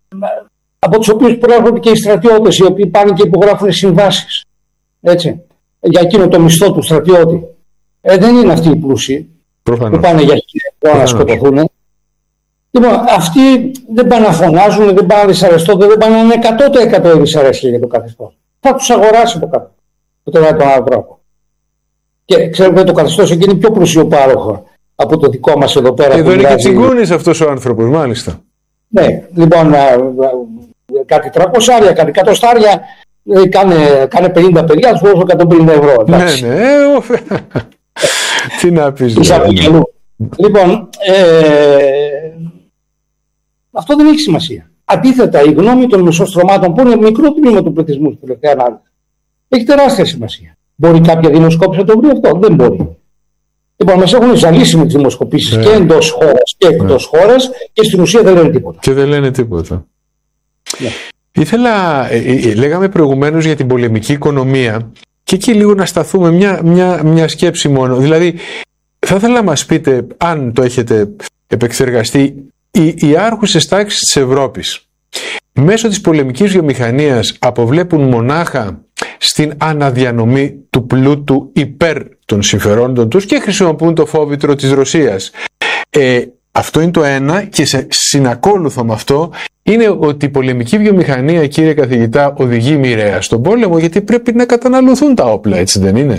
από τους οποίους προέρχονται και οι στρατιώτες, οι οποίοι πάνε και υπογράφουν συμβάσεις. Έτσι, για εκείνο το μισθό του στρατιώτη. Ε, δεν είναι αυτοί οι πλούσιοι που πάνε για χιλιάδες να σκοτωθούν. Λοιπόν, αυτοί δεν πάνε να φωνάζουν, δεν πάνε να δυσαρεστώνται, δεν πάνε να είναι εκατό τοις εκατό δυσαρέσκεια για το καθεστώς. Θα τους αγοράσει το καθεστώς. Το τον άλλο τρόπο. Και ξέρετε ότι το καθεστώς εκεί είναι πιο πλουσιοπάροχο από το δικό μας εδώ πέρα. Εδώ είναι και τσιγκούνης αυτός ο άνθρωπος, μάλιστα. Ναι, λοιπόν, κάτι τριακόσια, κάτι εκατοστάρια, κάνε, κάνε πενήντα παιδιά, τους δώσω εκατόν πενήντα ευρώ. Εντάξει. Ναι, ναι, τι να πεις. Λοιπόν, ε, αυτό δεν έχει σημασία. Αντίθετα, η γνώμη των μεσοστρωμάτων, που είναι μικρό τμήμα του πληθυσμού στην τελευταία ανάλυση, έχει τεράστια σημασία. Μπορεί κάποια δημοσκόπηση να το βρει αυτό? Δεν μπορεί. Λοιπόν, μας έχουν ζαλίσει με τις δημοσκοπήσεις yeah. και εντός χώρας και εκτός yeah. χώρας και στην ουσία δεν λένε τίποτα. Και δεν λένε τίποτα. Yeah. Ήθελα, ε, ε, λέγαμε προηγουμένως για την πολεμική οικονομία και εκεί λίγο να σταθούμε μια, μια, μια σκέψη μόνο. Δηλαδή, θα ήθελα να μας πείτε, αν το έχετε επεξεργαστεί, οι, οι άρχουσες τάξεις της Ευρώπης μέσω της πολεμικής βιομηχανίας αποβλέπουν μονάχα στην αναδιανομή του πλούτου υπέρ των συμφερόντων τους και χρησιμοποιούν το φόβητρο της Ρωσίας. Ε, αυτό είναι το ένα, και σε συνακόλουθο με αυτό είναι ότι η πολεμική βιομηχανία, κύριε καθηγητά, οδηγεί μοιραία στον πόλεμο, γιατί πρέπει να καταναλωθούν τα όπλα, έτσι δεν είναι?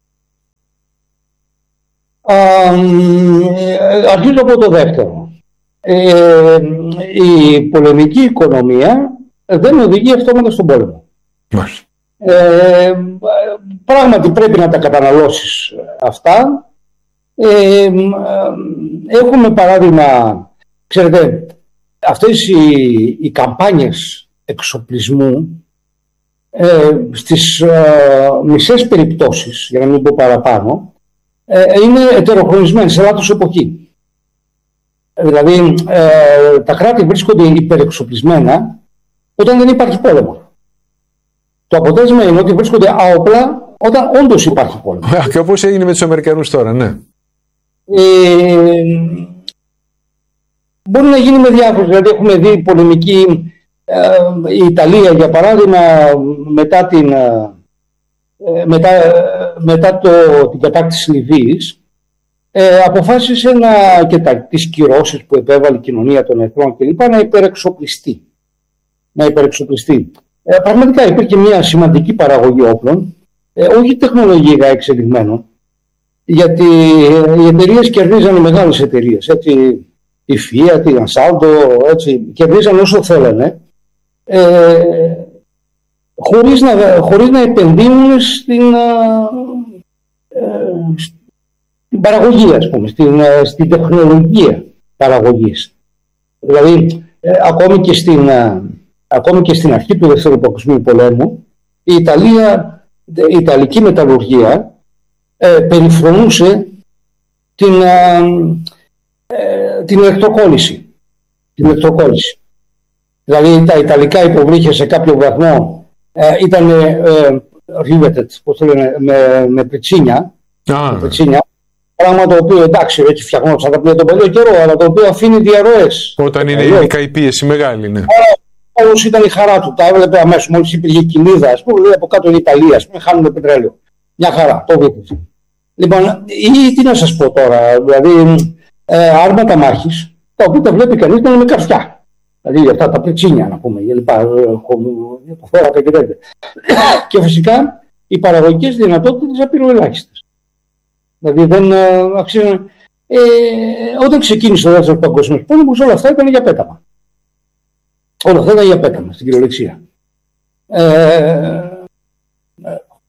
Α, αρχίζω από το δεύτερο. Ε, η πολεμική οικονομία δεν οδηγεί αυτόματα στον πόλεμο. Ε, πράγματι πρέπει να τα καταναλώσεις αυτά. Ε, έχουμε παράδειγμα, ξέρετε, αυτές οι, οι καμπάνιες εξοπλισμού ε, στις ε, μισές περιπτώσεις, για να μην πω παραπάνω, ε, είναι ετεροχρονισμένες σε λάθος εποχή. Δηλαδή ε, τα κράτη βρίσκονται υπερεξοπλισμένα όταν δεν υπάρχει πόλεμο. Το αποτέλεσμα είναι ότι βρίσκονται άοπλα όταν όντως υπάρχει πόλεμο. Και όπως έγινε με τους Αμερικανούς τώρα, ναι. Ε, μπορεί να γίνει με διάφορες. Δηλαδή έχουμε δει πολεμική ε, η Ιταλία, για παράδειγμα, μετά, την, ε, μετά, μετά το, την κατάκτηση Λιβύης, ε, αποφάσισε να, και τα, τις κυρώσεις που επέβαλε η κοινωνία των εθνών κλπ. να υπερεξοπλιστεί. Να υπερεξοπλιστεί. Ε, πραγματικά υπήρχε μια σημαντική παραγωγή όπλων, ε, όχι τεχνολογικά εξελιγμένων, γιατί οι εταιρείες κερδίζανε, μεγάλες εταιρείες, έτσι, η Fiat, η Ansaldo, έτσι, κερδίζανε όσο θέλανε, ε, χωρίς, να, χωρίς να επενδύουν στην, ε, στην παραγωγή, ας πούμε, στην, στην τεχνολογία παραγωγής. Δηλαδή, ε, ακόμη και στην... Ακόμη και στην αρχή του Δεύτερου Παγκοσμίου Πολέμου, η, Ιταλία, η Ιταλική μεταλλουργία ε, περιφρονούσε την, ε, ε, την ηλεκτροκόλληση. Την ηλεκτροκόλληση. Δηλαδή τα Ιταλικά υποβρύχια σε κάποιο βαθμό ε, ήταν ε, riveted, πώς το λένε, με, με πετσίνια. Ah. Με πετσίνια. Πράγμα το οποίο, εντάξει, έτσι φτιαχνόταν τα πλοία τον παλιό καιρό, αλλά το οποίο αφήνει διαρροές. Όταν είναι ειδικά η πίεση μεγάλη, ναι. Όλος ήταν η χαρά του. Τα έβλεπε αμέσως. Μόλις υπήρχε κοιλίδα, ας πούμε, λέει από κάτω είναι η Ιταλία, ας πούμε, χάνουμε πετρέλαιο. Μια χαρά, το βρήκε. Λοιπόν, ή τι να σας πω τώρα, δηλαδή ε, άρματα μάχης, τα οποία τα βλέπει κανείς να είναι με καρφιά. Δηλαδή αυτά τα πετσίνια, να πούμε, λοιπά, το φόρακα και τέτοια. Και φυσικά οι παραγωγικές δυνατότητες απειροελάχιστες. Δηλαδή δεν ε, αξίζουν. Ε, όταν ξεκίνησε ο Δεύτερος Παγκόσμιος Πόλεμος, όλα αυτά ήταν για πέταμα. Όλα αυτά ήταν για πέταμα στην κυριολεξία. Ε, ε,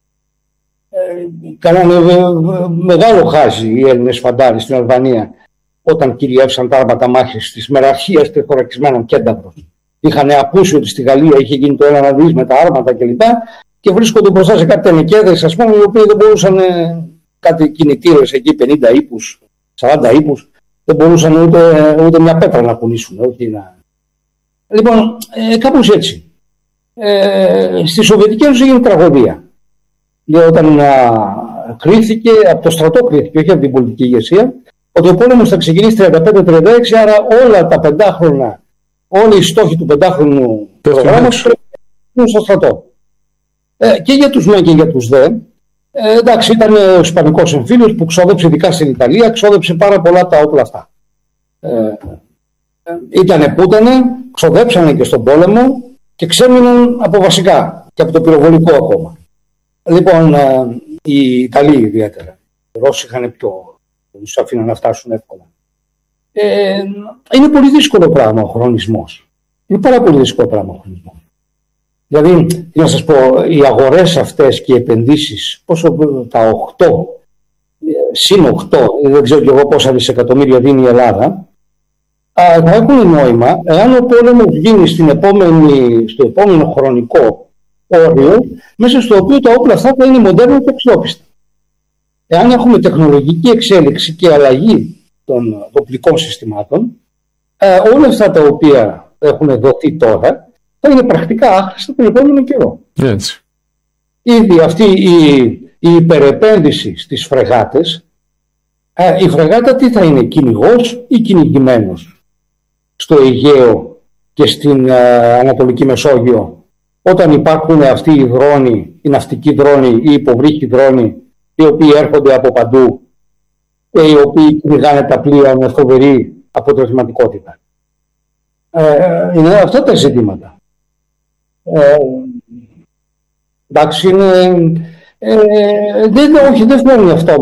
ε, κάνανε μεγάλο χάζι οι Έλληνες φαντάροι στην Αλβανία όταν κυριεύσαν τα άρματα μάχης της μεραρχίας τριχωρακισμένων κένταυρων. Είχαν ακούσει ότι στη Γαλλία είχε γίνει το ένα να δεις με τα άρματα κλπ. Και βρίσκονται μπροστά σε κάτι τενεκέδες, ας πούμε, οι οποίοι δεν μπορούσαν, κάτι κινητήρες εκεί, πενήντα ύπους, σαράντα ύπους, δεν μπορούσαν ούτε, ούτε μια πέτρα να κουνήσουν. Όχι να... Λοιπόν, ε, κάπως έτσι. Ε, στη Σοβιετική Ένωση έγινε τραγωδία. Δηλαδή, όταν α, κρίθηκε, από το στρατό κρίθηκε, όχι από την πολιτική ηγεσία, ότι ο πόλεμος θα ξεκινήσει τριάντα πέντε τριάντα έξι, άρα όλα τα πεντάχρονα, όλοι οι στόχοι του πεντάχρονου προγράμματος πρέπει να γίνουν στο στρατό. Ε, και για τους μεν και για τους δε. Ε, εντάξει, ήταν ο Ισπανικός εμφύλιος που ξόδεψε, ειδικά στην Ιταλία, ξόδεψε πάρα πολλά τα όπλα αυτά. Ε, Ήτανε που ήτανε, ξοδέψανε και στον πόλεμο και ξέμειναν από βασικά και από το πυροβολικό ακόμα. Λοιπόν, οι Ιταλοί ιδιαίτερα, οι Ρώσοι είχαν πιο, τους αφήναν να φτάσουν εύκολα. Ε, είναι πολύ δύσκολο πράγμα ο χρονισμός. Είναι πάρα πολύ δύσκολο πράγμα ο χρονισμός. Δηλαδή, τι να σας πω, οι αγορές αυτές και οι επενδύσεις, πόσο τα οκτώ, συν οκτώ, δεν ξέρω κι εγώ πόσα δισεκατομμύρια δίνει η Ελλάδα, θα έχουν νόημα εάν ο πόλεμος γίνει στην επόμενη, στο επόμενο χρονικό όριο, μέσα στο οποίο τα όπλα αυτά θα είναι μοντέρνα και αξιόπιστα. Εάν έχουμε τεχνολογική εξέλιξη και αλλαγή των οπλικών συστημάτων, ε, όλα αυτά τα οποία έχουν δοθεί τώρα θα είναι πρακτικά άχρηστα τον επόμενο καιρό. Έτσι. Ήδη αυτή η, η υπερεπένδυση στις φρεγάτες, ε, η φρεγάτα τι θα είναι, κυνηγός ή κυνηγημένος? στο Αιγαίο και στην ε, Ανατολική Μεσόγειο, όταν υπάρχουν αυτοί οι δρόνοι, οι ναυτικοί δρόνοι ή οι υποβρύχοι δρόνοι, οι οποίοι έρχονται από παντού και οι οποίοι κυνηγάνε τα πλοία με φοβερή αποτελεσματικότητα. Ε, είναι αυτά τα ζητήματα. Ε, εντάξει, είναι, ε, δεν, όχι, δεν φέρνει αυτό